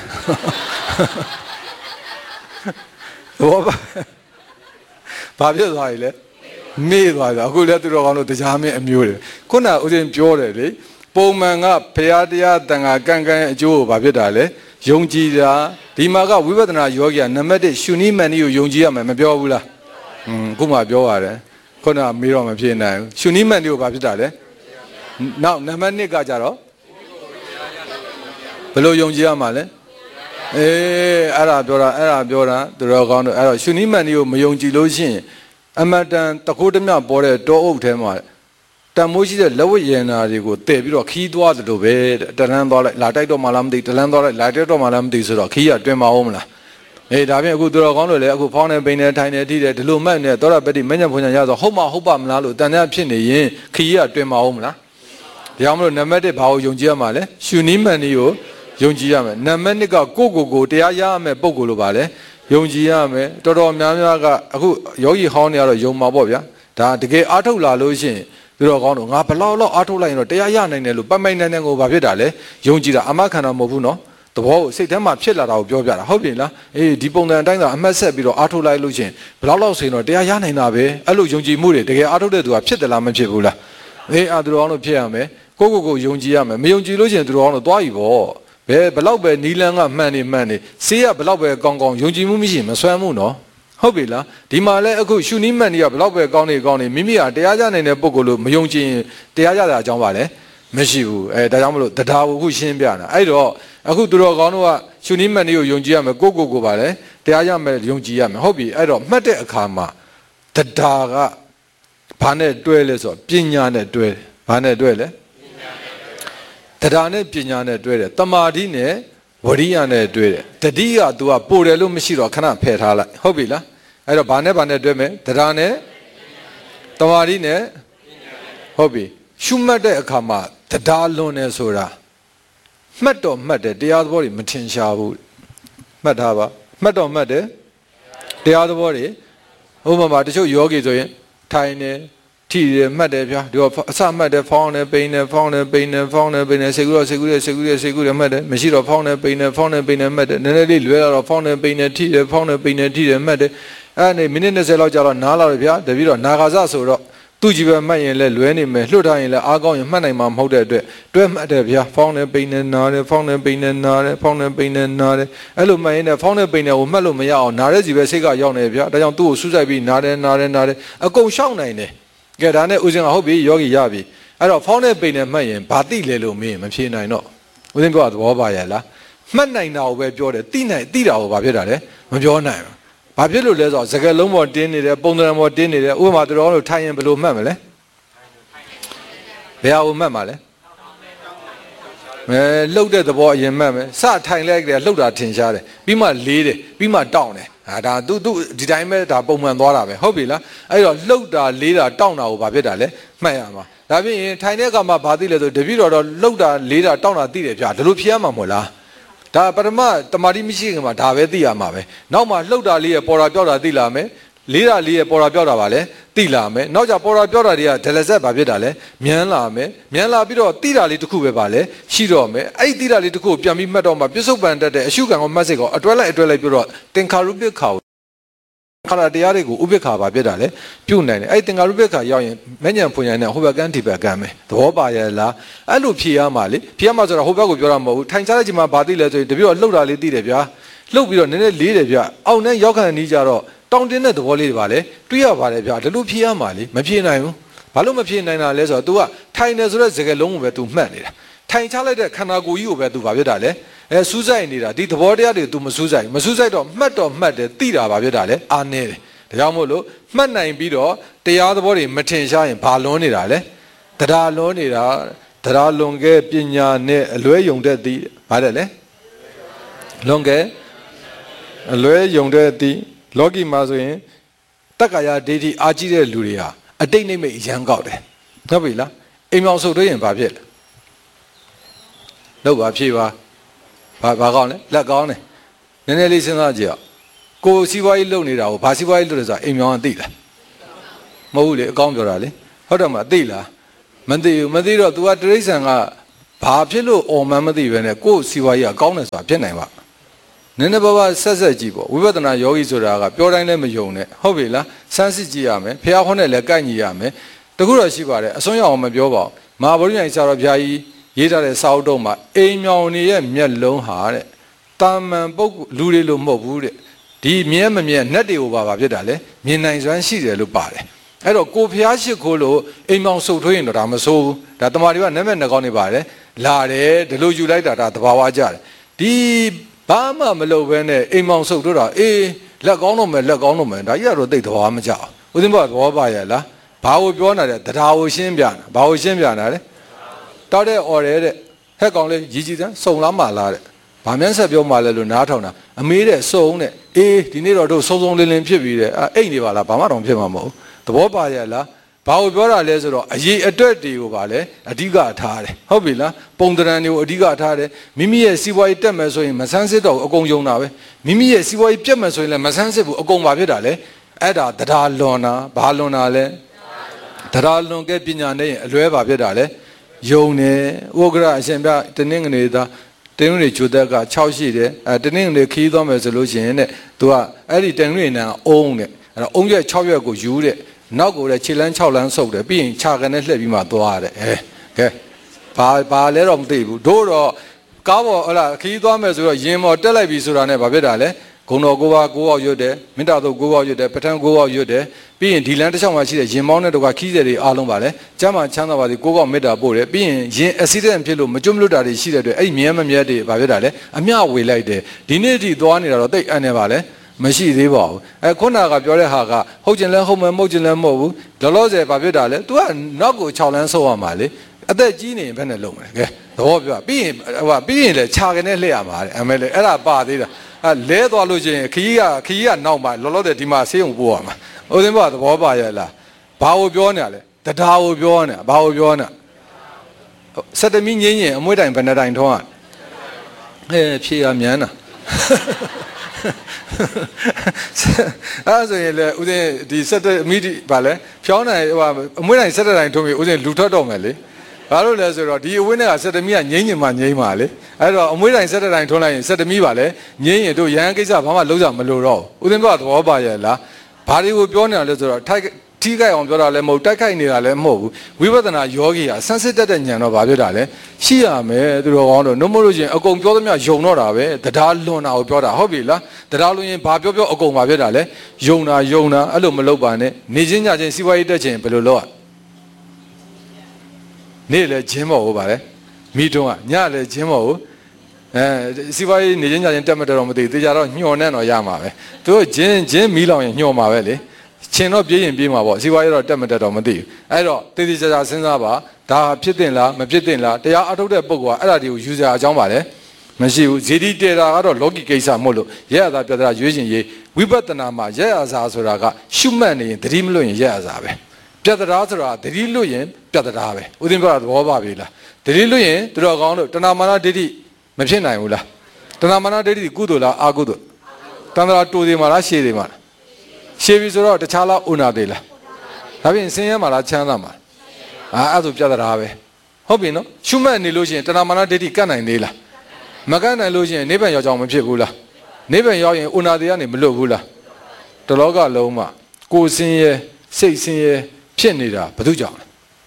ဘောဘာဖြစ်သွားပြီလဲမေးသွားတာအခုလည်းသူတော်ကောင်းတို့တရားမင်းအမျိုးတွေခုနကဦးဇင်းပြောတယ်လေပုံမှန်ကဖျားတရားတန်ခါကန့်ကန့်အကျိုးကိုဘာဖြစ်တာလဲယုံကြည်တာဒီမှာကဝိပဿနာယောဂီကနံပါတ်1ရှုနည်းမှန်နည်းကိုယုံကြည်ရမယ်မပြောဘူးလားခုမှပြောရတယ်ခုနကမေးတော့မဖြစ်နိုင်ဘူးရှုနည်းမှန်နည်းကိုဘာဖြစ်တာလဲနောက်နံပါတ်2ကကြတော့ဘယ်လိုယုံကြည်ရမှာလဲအဲ့ဒါပြောတာသူတော်ကောင်းတို့အဲ့တော့ရှုနည်းမှန်နည်းကိုမယုံကြည်လို့ရှိရင်အမတန်တခိုးတမျှပေါ်တဲ့တောအုပ်ထဲမှာတန်မိုးရှိတဲ့လက်ဝတ်ရည်နာတွေကိုတည်ပြီးတော့ခီးသွားသလိုပဲတလန်းသွားလိုက်လာတိုက်တော့မှလားမသိတလန်းသွားလိုက်လာတိုက်တော့မှလားမသိဆိုတော့ခီးရတွင်မအောင်မလားဒါဖြင့်အခုသူတော်ကောင်းတို့လည်းအခုဖောင်းနေပိန်နေထိုင်နေထိတယ်ဒီလိုမှတ်နေသောရပတိမညံဖွညာရဆိုဟုတ်ပါမလားလို့တန်တဲ့ဖြစ်နေရင်ခီးရတွင်မအောင်မလားဒါကြောင့်မလို့နံပါတ်1ဘာကိုယုံကြည်ရမှာလဲရှုနည်းမှန်နည်းကိုယုံကြည်ရမယ်နံပါတ်2ကကိုတရားရရမယ်ပုံကိုလို့ပါလဲယုံကြည်ရမယ်တော်တော်များများကအခုယောဂီဟောင်းတွေကတော့ယုံမှာပေါ့ဗျာဒါတကယ်အားထုတ်လာလို့ရှိရင်သူတော်ကောင်းတို့ငါဘလောက်အားထုတ်လိုက်ရင်တော့တရားရနိုင်တယ်လို့ပိုင်နိုင်ကိုဘာဖြစ်တာလဲယုံကြည်တာအမခံတာမဟုတ်ဘူးနော်သဘောကိုစိတ်ထဲမှာဖြစ်လာတာကိုပြောပြတာဟုတ်ပြီလားဒီပုံစံအတိုင်းသာအမှတ်ဆက်ပြီးတော့အားထုတ်လိုက်လို့ရှိရင်ဘလောက်ဆိုရင်တော့တရားရနိုင်တာပဲအဲ့လိုယုံကြည်မှုတွေတကယ်အားထုတ်တဲ့သူကဖြစ်တယ်လားမဖြစ်ဘူးလားသူတော်ကောင်းတို့ဖြစ်ရမယ်ကိုယုံကြည်ရမယ်မယုံကြည်လို့ရှိရင်သူတော်ကောင်းတို့သွားပြီပေါ့ဘလောက်ပဲနီလန်းကမှန်နေဆေးရဘလောက်ပဲကောင်းယုံကြည်မှုမရှိရင်မဆွမ်းမှုနော်ဟုတ်ပြီလားဒီမှာလဲအခုရှုနည်းမှန်နေရဘလောက်ပဲကောင်းနေမိမိကတရားရနိုင်တဲ့ပုဂ္ဂိုလ်လို့မယုံကြည်ရင်တရားရတာအကြောင်းပါလဲမရှိဘူးဒါကြောင့်မလို့တရားကိုအခုရှင်းပြတာအဲ့တော့အခုသူတော်ကောင်းတို့ကရှုနည်းမှန်နေကိုယုံကြည်ရမယ်ကိုပါလဲတရားရမယ်ယုံကြည်ရမယ်ဟုတ်ပြီအဲ့တော့မှတ်တဲ့အခါမှာတရားကဘာနဲ့တွဲလဲဆိုတော့ပညာနဲ့တွဲတယ်ဘာနဲ့တွဲလဲတရားနဲ့ပညာနဲ့တွဲတယ်တမာတိနဲ့ဝရိယနဲ့တွဲတယ်တတိယ तू ကပို့တယ်လို့မရှိတော့ခဏဖယ်ထားလိုက်ဟုတ်ပြီလားအဲ့တော့ဘာနဲ့တွဲမယ်တရားနဲ့တမာတိနဲ့ဟုတ်ပြီရှုမှတ်တဲ့အခါမှာတရားလွန်နေဆိုတာမှတ်တယ်တရားသဘောတွေမထင်ရှားဘူးမှတ်ထားပါမှတ်တယ်တရားသဘောတွေဥပမာတချို့ယောဂီဆိုရင်ထိုင်နေထိတယ်မှတ်တယ်ဗျာဒီတော့အစမှတ်တယ်ဖောင်းတယ်ပိန်တယ်ဖောင်းတယ်ပိန်တယ်စေကူတယ်မှတ်တယ်မရှိတော့ဖောင်းတယ်ပိန်တယ်မှတ်တယ်နည်းနည်းလေးလွဲလာတော့ဖောင်းတယ်ပိန်တယ်ထိတယ်ဖောင်းတယ်ပိန်တယ်ထိတယ်မှတ်တယ်အဲ့ဒါနေမိနစ်20လောက်ကြာတော့နားလာတယ်ဗျာတပည့်တော့နာဂါဇဆိုတော့သူ့ကြည့်ပဲမှတ်ရင်လည်းလွဲနေမယ်လွတ်ထားရင်လည်းအားကောင်းရင်မှတ်နိုင်မှာမဟုတ်တဲ့အတွက်တွဲမှတ်တယ်ဗျာဖောင်းတယ်ပိန်တယ်နားတယ်ဖောင်းတယ်ပိန်တယ်နားတယ်ဖောင်းတယ်ပိန်တယ်နားတယ်အဲ့လိုမှတ်ရင်လည်းဖောင်းတယ်ပိန်တယ်ကိုမှတ်လို့မရအောင်နားတဲ့စီပဲစိတ်ကရောက်နေဗျာဒါကြောင့်သူ့ကိုစူးစိုက်ပြီးနားတယ်အကုန်ရှောက်နိုင်တယ်ကဲဒါနဲ့ဦးဇင်းကဟုတ်ပြီယောဂီရပြီအဲ့တော့ဖောင်းတဲ့ပိန်နဲ့မှတ်ရင်ဘာသိလဲလို့မင်းမဖြေနိုင်တော့ဦးဇင်းပြောတာသဘောပါရဲ့လားမှတ်နိုင်တာကိုပဲပြောတယ်သိတာကိုဘာဖြစ်တာလဲမပြောနိုင်ဘူးဘာဖြစ်လို့လဲဆိုတော့စကားလုံးပေါ်တင်းနေတယ်ပုံသဏ္ဍာန်ပေါ်တင်းနေတယ်ဥပမာသူတော်တို့ထိုင်ရင်ဘယ်လိုမှတ်မလဲဘယ်ဟာကိုမှတ်မှာလဲလှုပ်တဲ့သဘောအရင်မှတ်မယ်စထိုင်လိုက်တယ်လှုပ်တာထင်ရှားတယ်ပြီးမှလေးတယ်ပြီးမှတောင့်တယ်ဒါသူဒီတိုင်းပဲဒါပုံမှန်သွားတာပဲဟုတ်ပြီလားအဲ့တော့လှုပ်တာလေးတာတောင့်တာကိုဘာဖြစ်တာလဲမှတ်ရမှာဒါဖြစ်ရင်ထိုင်တဲ့အခါမှာဘာသိလဲဆိုတပည့်တော်လှုပ်တာလေးတာတောင့်တာသိတယ်ဗျာဒါလိုဖြေရမှာမဟုတ်လားဒါပထမတမာတိမရှိခင်မှာဒါပဲသိရမှာပဲနောက်မှလှုပ်တာလေးရပေါ်တာပြောက်တာသိလာမယ်လေးတာလေးရပေါ်တာပြောက်တာပါလဲသိလာမယ်နောက်ကြပေါ်တာပြောက်တာတွေကဒလဆက်ဘာဖြစ်တာလဲမြန်လာပြီးတော့သိတာလေးတစ်ခုပဲပါလဲရှိတော့မယ်အဲ့ဒီသိတာလေးတစ်ခုကိုပြန်ပြီးမှတ်တော့မှပြစ္ဆုတ်ပန်တတ်တဲ့အရှုခံကိုမှတ်စိတ်ကိုအတွဲလိုက်ပြီးတော့သင်္ခါရုပ္ပခါခန္ဓာတရားတွေကိုဥပ္ပခါဘာဖြစ်တာလဲပြုတ်နိုင်တယ်အဲ့ဒီသင်္ခါရုပ္ပခါရောက်ရင်မဉ္ဇဉ်ဖွညာနဲ့ဟိုဘက်ကန်းဒီဘက်ကန်းပဲသဘောပါရဲ့လားအဲ့လိုဖြေရမှာလေဖြေရမှာဆိုတော့ဟိုဘက်ကိုပြောတာမဟုတ်ဘူးထိုင်ချတဲ့ချိန်မှာဘာသိလဲဆိုရင်တပြည့်တော့လှုပ်တာလေးသိတယ်ဗျာလှုပ်ပြီးတော့နည်းနည်းလေးတယ်ဗျာအောက်နဲ့ရောက်ခံနေကြတော့တောင်းတင်းတဲ့သဘောလေးတွေပါလေတွေးရပါတယ်ဗျာဒီလိုဖြေရမှာလေမဖြေနိုင်ဘူးဘာလို့မဖြေနိုင်တာလဲဆိုတော့ तू ကထိုင်နေဆိုတဲ့စကားလုံးကိုပဲ तू မှတ်နေတာထိုင်ချလိုက်တဲ့ခန္ဓာကိုယ်ကြီးကိုပဲ तू ဘာဖြစ်တာလဲစူးစိုက်နေတာဒီသဘောတရားတွေ तू မစူးစိုက်တော့မှတ်တယ်သိတာဘာဖြစ်တာလဲအာနေတယ်ဒါကြောင့်မို့လို့မှတ်နိုင်ပြီးတော့တရားသဘောတွေမထင်ရှားရင်ဘာလွန်နေတာလဲတရားလွန်နေတာတရားလွန်ခဲ့ပညာနဲ့အလွဲယုံတဲ့သည်ဘာတဲ့လဲလွန်ခဲ့အလွဲယုံတဲ့သည်လောကီမှာဆိုရင်တက္ကာယဒိဋ္ဌိအာကြည့်တဲ့လူတွေဟာအတိတ်နိမိတ်ရမ်းကောက်တယ်ဟုတ်ပြီလားအိမ်မောင်ဆုပ်တွေ့ရင်ဘာဖြစ်လဲလောက်ပါဖြေပါဘာကောင်းလဲလက်ကောင်းတယ်နည်းနည်းလေးစဉ်းစားကြည့်အောင်ကိုစီးပွားရေးလုပ်နေတာကိုဘာစီးပွားရေးလုပ်လဲဆိုတာအိမ်မြောင်ကသိလားမဟုတ်ဘူးလေအကောင်းပြောတာလေဟုတ်တယ်မသိလားမသိဘူးမသိတော့ तू ကတရိษံကဘာဖြစ်လို့အော်မှန်းမသိပဲနဲ့ကိုစီးပွားရေးကကောင်းတယ်ဆိုတာဖြစ်နိုင်ပါနည်းနည်းပါးပါးဆက်ကြည့်ပေါ့ဝိပဿနာယောဂီဆိုတာကပြောတိုင်းလည်းမယုံနဲ့ဟုတ်ပြီလားစမ်းစစ်ကြည့်ရမယ်ဖះဟောနဲ့လည်းကိုက်ညီရမယ်တခုတော့ရှိပါတယ်အစွန်းရောက်အောင်မပြောပါဘူးမဟာဗုဒ္ဓဉာဏ်ဆရာတော်ဘုရားကြီးရေးထားတဲ့စာအုပ်တုံးမှာအိမ်မြောင်နေရဲ့မျက်လုံးဟာတဲ့တာမန်ပုဂ္ဂိုလ်လူတွေလို့မဟုတ်ဘူးတဲ့ဒီမြဲမမြဲနတ်တွေကိုပါဖြစ်တာလေမြင်နိုင်စွမ်းရှိတယ်လို့ပါတယ်အဲ့တော့ကိုဖះရှိခိုးလို့အိမ်မြောင်စုပ်ထွေးရင်တော့ဒါမဆိုးဘူးဒါတမာတွေကနမဲ့နှကောင်းနေပါတယ်လာတယ်ဒီလိုယူလိုက်တာဒါတဘာဝကြတယ်ဒီဘာမှမလုပ်ဘဲနဲ့အိမ်မောင်ဆုပ်တော့တာအေးလက်ကောင်းတော့မယ်လက်ကောင်းတော့မယ်ဒါကြီးကတော့သိသဘာမကြဘူးဦးသိန်းဘသဘောပါရဲ့လားဘာကိုပြောနေတာတရားကိုရှင်းပြတာဘာကိုရှင်းပြတာလဲတောက်တဲ့အော်ရဲတဲ့ဟက်ကောင်လေးရီကြီးတန်းစုံလားမလားတဲ့ဘာမှန်းဆက်ပြောမှလဲလို့နားထောင်တာအမေးတဲ့စုံတဲ့အေးဒီနေ့တော့တို့စုံစုံလင်းလင်းဖြစ်ပြီးတဲ့အိတ်နေပါလားဘာမှတော့ဖြစ်မှာမဟုတ်သဘောပါရဲ့လားဘာကိုပြောတာလဲဆိုတော့အရေးအတွက်တွေကိုပါလဲအဓိကထားတယ်ဟုတ်ပြီလားပုံတရံတွေကိုအဓိကထားတယ်မိမိရဲ့စီးပွားရေးတက်မယ်ဆိုရင်မဆန်းစစ်တော့အကုန်ယုံတာပဲမိမိရဲ့စီးပွားရေးပြတ်မယ်ဆိုရင်လည်းမဆန်းစစ်ဘူးအကုန်ပါဖြစ်တာလေအဲ့ဒါတရားလွန်တာဘာလွန်တာလဲတရားလွန်ကဲပညာနဲ့အလွဲပါဖြစ်တာလေယုံတယ်ဥက္ကရာအရှင်ပြတနင်္ဂနွေသားတင်းတွေဂျိုတက်က6ရှိတယ်တနင်္ဂနွေခီးသွားမယ်ဆိုလို့ရှိရင်တဲ့ तू ကအဲ့ဒီတင်းတွေနံအုံးတဲ့အဲ့တော့အုံးရွက်6ရွက်ကိုယူတဲ့နောက်ကိုလည်းခြေလမ်း6လမ်းဆုပ်တယ်ပြီးရင်ခြာကနေလှည့်ပြီးမှသွားရတယ်ကဲဘာလဲတော့မသိဘူးတို့တော့ကားပေါ်ဟလာခီးသွားမယ်ဆိုတော့ရင်ပေါ်တက်လိုက်ပြီဆိုတာနဲ့ဘာဖြစ်တာလဲဂုံတော်9ပါး9ပေါက်ရွတ်တယ်မေတ္တာတို့9ပေါက်ရွတ်တယ်ပဋ္ဌာန်း9ပေါက်ရွတ်တယ်ပြီးရင်ဒီလမ်းတစ်ချောင်းမှာရှိတဲ့ရင်မောင်းတဲ့တော့ခီးတဲ့တွေအားလုံးပါလဲကျမ်းမှာချမ်းသာပါသည်9ပေါက်မေတ္တာပို့တယ်ပြီးရင်ရင်အက်ဆီဒန့်ဖြစ်လို့မကျွတ်မလွတ်တာတွေရှိတဲ့အတွက်အဲ့မြဲမမြဲတွေဘာဖြစ်တာလဲအမျှဝေလိုက်တယ်ဒီနေ့အထိသွားနေတာတော့တိတ်အန်နေပါလဲမရှိသေးပါဘူးခုနကပြောတဲ့ဟာကဟုတ်ကျင်လဲဟုတ်မယ်မဟုတ်ကျင်လဲမဟုတ်ဘူးလောလောဆယ်ဘာဖြစ်တာလဲ तू ကနောက်ကို6လမ်းဆုပ်ရမှာလေအသက်ကြီးနေရင်ဘယ်နဲ့လုံးမလဲကဲသဘောပြောပြီးရင်ပြီးရင်လေခြာကနေလှည့်ရမှာတဲ့အမေလေအဲ့ဒါပါသေးတာလဲသွားလို့ချင်းခီးကနောက်မှာလောလောဆယ်ဒီမှာဆေးရုံပို့ရမှာဦးသိန်းဘသဘောပါရဲ့လားဘာကိုပြောနေရလဲတရားကိုပြောနေဘာကိုပြောနေစက်တမီငင်းရင်အမွှေးတိုင်ဘယ်နှတိုင်ထုံးရဖြေရမြန်တာအဲ့ဆိုရင်လေဦးဇင်းဒီစက်မီဒီဗာလဲဖြောင်းနိုင်ဟိုအမွှေးတိုင်းစက်တိုင်းထုံးပြီးဦးဇင်းလူထွက်တော့မယ်လေဘာလို့လဲဆိုတော့ဒီအဝင်းထဲကစက်တမီကငိမ့်ညင်မှငိမ့်ပါလေအဲ့တော့အမွှေးတိုင်းစက်တိုင်းထုံးလိုက်ရင်စက်တမီပါလေငိမ့်ရင်တို့ရဟန်းကိစ္စဘာမှလုံးကြမလို့တော့ဦးဇင်းကသဘောပါရဲ့လားဘာတွေကိုပြောနေရလဲဆိုတော့ထိခိုက်အောင်ပြောတာလည်းမဟုတ်တိုက်ခိုက်နေတာလည်းမဟုတ်ဘူးဝိပဿနာယောဂီကဆန်းစစ်တတ်တဲ့ဉာဏ်တော့ဘာဖြစ်တာလဲရှိရမယ်သူတော်ကောင်းတော့နှုတ်မလို့ချင်းအကုန်ပြောသမျှယုံတော့တာပဲတရားလွန်တာကိုပြောတာဟုတ်ပြီလားတရားလွန်ရင်ဘာပြောအကုန်ဘာဖြစ်တာလဲယုံတာအဲ့လိုမလုပ်ပါနဲ့နေချင်းညချင်းစီးပွားရေးတက်ချင်းဘယ်လိုလုပ်နေလေဂျင်းမော်ဟုတ်ပါလေမိတုံးကညလေဂျင်းမော်ကိုစီးပွားရေးနေချင်းညချင်းတက်မတက်တော့မသိသေးကြတော့ညှော်နဲ့တော့ရမှာပဲသူတို့ဂျင်းမီးလောင်ရင်ညှော်မှာပဲလေချင်းတော့ပြေးရင်ပြေးမှာပေါ့စီးပွားရေးတော့တက်မတက်တော့မသိဘူးအဲ့တော့တည်တည်ကြကြစဉ်းစားပါဒါဖြစ်တင်လားမဖြစ်တင်လားတရားအထုတ်တဲ့ပုဂ္ဂိုလ်ကအဲ့ဒါတွေကိုယူစရာအကြောင်းပါလေမရှိဘူးဇေဒီတေတာကတော့လောကီကိစ္စမဟုတ်လို့ရက်ရသာပြဿနာရွေးချင်ရေးဝိပဿနာမှာရက်ရသာဆိုတာကရှုမှတ်နေရင်သတိမလွတ်ရင်ရက်ရသာပဲပြဿနာဆိုတာသတိလွတ်ရင်ပြဿနာပဲဦးသိန်းပြောတာသဘောပါပြီလားသတိလွတ်ရင်သူတော်ကောင်းတို့တဏမာနဒိဋ္ဌိမဖြစ်နိုင်ဘူးလားတဏမာနဒိဋ္ဌိကုသိုလ်လားအာကုသိုလ်တဏ္ဍာတူသေးမှာလားရှည်သေးမှာလားရှည်ပြီဆိုတော့တခြားလားဥနာသေးလားဒါပြင်ဆင်းရဲမှာလားချမ်းသာမှာအဲ့ဒါပြဿနာပဲဟုတ်ပြီနော်ရှုမှတ်နေလို့ရှိရင်တဏမာနဒိဋ္ဌိကတ်နိုင်သေးလားမကတ်နိုင်လို့ရှိရင်နိဗ္ဗာန်ရောက်ကြအောင်မဖြစ်ဘူးလားနိဗ္ဗာန်ရောက်ရင်ဥနာသေးကနေမလွတ်ဘူးလားတလောကလုံးမှာကိုယ်ဆင်းရဲစိတ်ဆင်းရဲဖြစ်နေတာဘာလို့ကြောင့်လဲ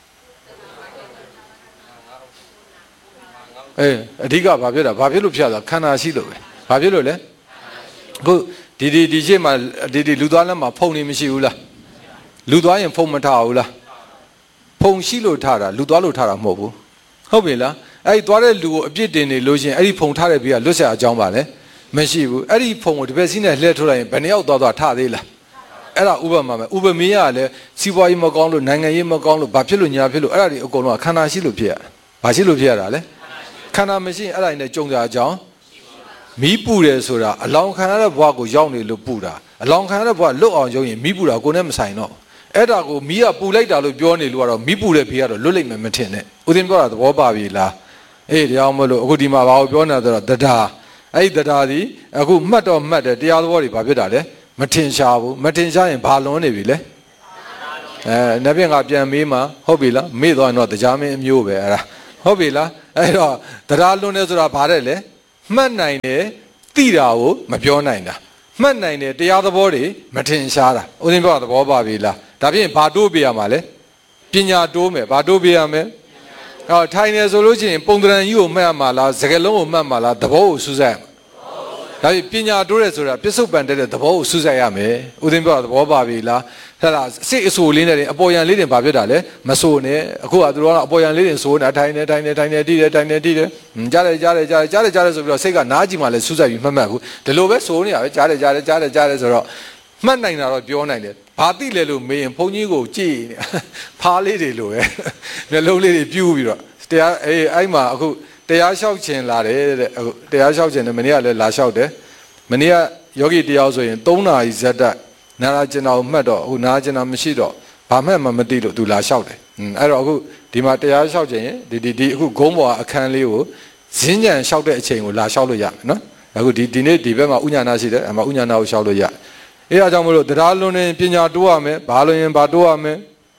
အဓိကဘာဖြစ်တာဘာဖြစ်လို့ဖြစ်တာခန္ဓာရှိလို့ပဲဘာဖြစ်လို့လဲအခုဒီရှေ့မှာဒီလူသွားလမ်းမှာဖုံနေမရှိဘူးလားလူသွားရင်ဖုံမထားဘူးလားဖုံရှိလို့ထားတာလူသွားလို့ထားတာမဟုတ်ဘူးဟုတ်ပြီလားအဲ့ဒီသွားတဲ့လူကိုအပြစ်တင်နေလို့ရှိရင်အဲ့ဒီဖုံထားတဲ့ဘေးကလွတ်ဆက်အကြောင်းပါလဲမရှိဘူးအဲ့ဒီဖုံကိုတစ်ပက်စီးနဲ့လှည့်ထုတ်လိုက်ရင်ဘယ်နှယောက်သွားထားသေးလားအဲ့ဒါဥပမာပဲဥပမေးရလည်းစီးပွားရေးမကောင်းလို့နိုင်ငံရေးမကောင်းလို့ဘာဖြစ်လို့ညာဖြစ်လို့အဲ့ဒါတွေအကုန်လုံးခန္ဓာရှိလို့ဖြစ်ရဘာရှိလို့ဖြစ်ရတာလဲခန္ဓာမရှိရင်အဲ့ဒါနဲ့ကြုံကြအကြောင်းမီးပူတယ်ဆိုတာအလောင်းခံရတဲ့ဘဝကိုရောက်နေလို့ပူတာအလောင်းခံရတဲ့ဘဝလွတ်အောင်ရုံရင်မီးပူတာကိုယ်နဲ့မဆိုင်တော့အဲ့ဒါကိုမီးကပူလိုက်တာလို့ပြောနေလို့ကတော့မီးပူတဲ့ဖေကတော့လွတ်လိမ့်မယ်မထင်နဲ့ဦးသိန်းပြောတာသဘောပါပြီလားအေးတရားမလို့အခုဒီမှာဘာကိုပြောနေတာဆိုတော့တရားအဲ့ဒီတရားသည်အခုမှတ်တော့မှတ်တယ်တရားသဘောတွေဘာဖြစ်တာလဲမထင်ရှားဘူးမထင်ရှားရင်ဘာလွန်နေပြီလဲနတ်ပြင်ကပြန်မေးမှာဟုတ်ပြီလားမေ့သွားရင်တော့တရားမင်းအမျိုးပဲအဲ့ဒါဟုတ်ပြီလားအဲ့တော့တရားလွန်နေဆိုတာဘာတဲ့လဲမှတ်နိုင်တယ်သိတာကိုမပြောနိုင်တာမှတ်နိုင်တယ်တရားသဘောတွေမထင်ရှားတာဦးဇင်းပြောတာသဘောပါပြီလားဒါဖြင့်ဘာတိုးပြရမှာလဲပညာတိုးမယ်ဘာတိုးပြရမယ်ဟောထိုင်နေဆိုလို့ရှိရင်ပုံသဏ္ဍာန်ကြီးကိုမှတ်ရမှာလားစကားလုံးကိုမှတ်မှာလားသဘောကိုစူးစိုက်ဒါဖြင့်ပညာတိုးတယ်ဆိုတာပြစ္ဆုတ်ပန်တဲ့သဘောကိုစူးစိုက်ရမယ်ဦးဇင်းပြောတာသဘောပါပြီလားဟဲ့လားစိတ်အဆူလေးနဲ့အပေါ်ယံလေးတင်ဘာဖြစ်တာလဲမဆိုနဲ့အခုကသူတို့ကအပေါ်ယံလေးတင်ဆိုနေတာထိုင်နေတီးတယ်ကြားတယ်ဆိုပြီးတော့စိတ်ကနားကြည့်မှလည်းစူးစိုက်ပြီးမှတ်မှတ်ခုဒီလိုပဲဆိုနေတာပဲကြားတယ်ဆိုတော့မှတ်နိုင်တာတော့ပြောနိုင်တယ်ဘာသိလဲလို့မေးရင်ဘုန်းကြီးကိုကြည့်နေဖားလေးတွေလိုပဲမျက်လုံးလေးတွေပြူးပြီးတော့တရားအဲ့မှာအခုတရားလျှောက်ခြင်းလာတယ်တဲ့အခုတရားလျှောက်ခြင်းနဲ့မနေ့ကလည်းလာလျှောက်တယ်မနေ့ကယောဂီတရားဆိုရင်3နာရီဇက်တက်နာရာကျင်တာကိုမှတ်တော့အခုနာရာကျင်တာမရှိတော့ဘာမှမသိလို့သူလာလျှောက်တယ်အဲ့တော့အခုဒီမှာတရားလျှောက်ခြင်းဒီအခုဂုံးပေါ်အခန်းလေးကိုဇင်းညံလျှောက်တဲ့အချိန်ကိုလာလျှောက်လို့ရမယ်နော်အခုဒီနေ့ဒီဘက်မှာဥညာနာရှိတယ်အမဥညာနာကိုလျှောက်လို့ရအဲဒါကြောင့်မလို့တရားလွန်နေပညာတိုးရမယ်ဘာလွန်ရင်ဘာတိုးရမယ်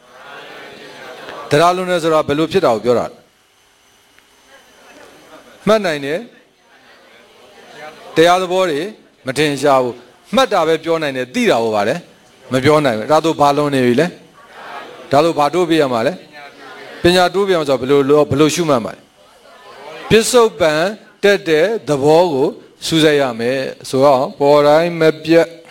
တရားလွန်နေဆိုတာဘယ်လိုဖြစ်တာကိုပြောတာမှတ်နိုင်တယ်တရားသဘောတွေမထင်ရှားဘူးမှတ်တာပဲပြောနိုင်တယ်သိတာကိုပါလေမပြောနိုင်ဘူးဒါတို့ဘာလွန်နေပြီလဲဒါတို့ဘာတိုးပြရမှာလဲပညာတိုးပြရမှာဆိုဘယ်လိုရှုမှတ်မှာလဲပစ္စုပန်တက်တဲ့သဘောကိုစူးစိုက်ရမယ်ဆိုတော့ပေါ်တိုင်းမပြတ်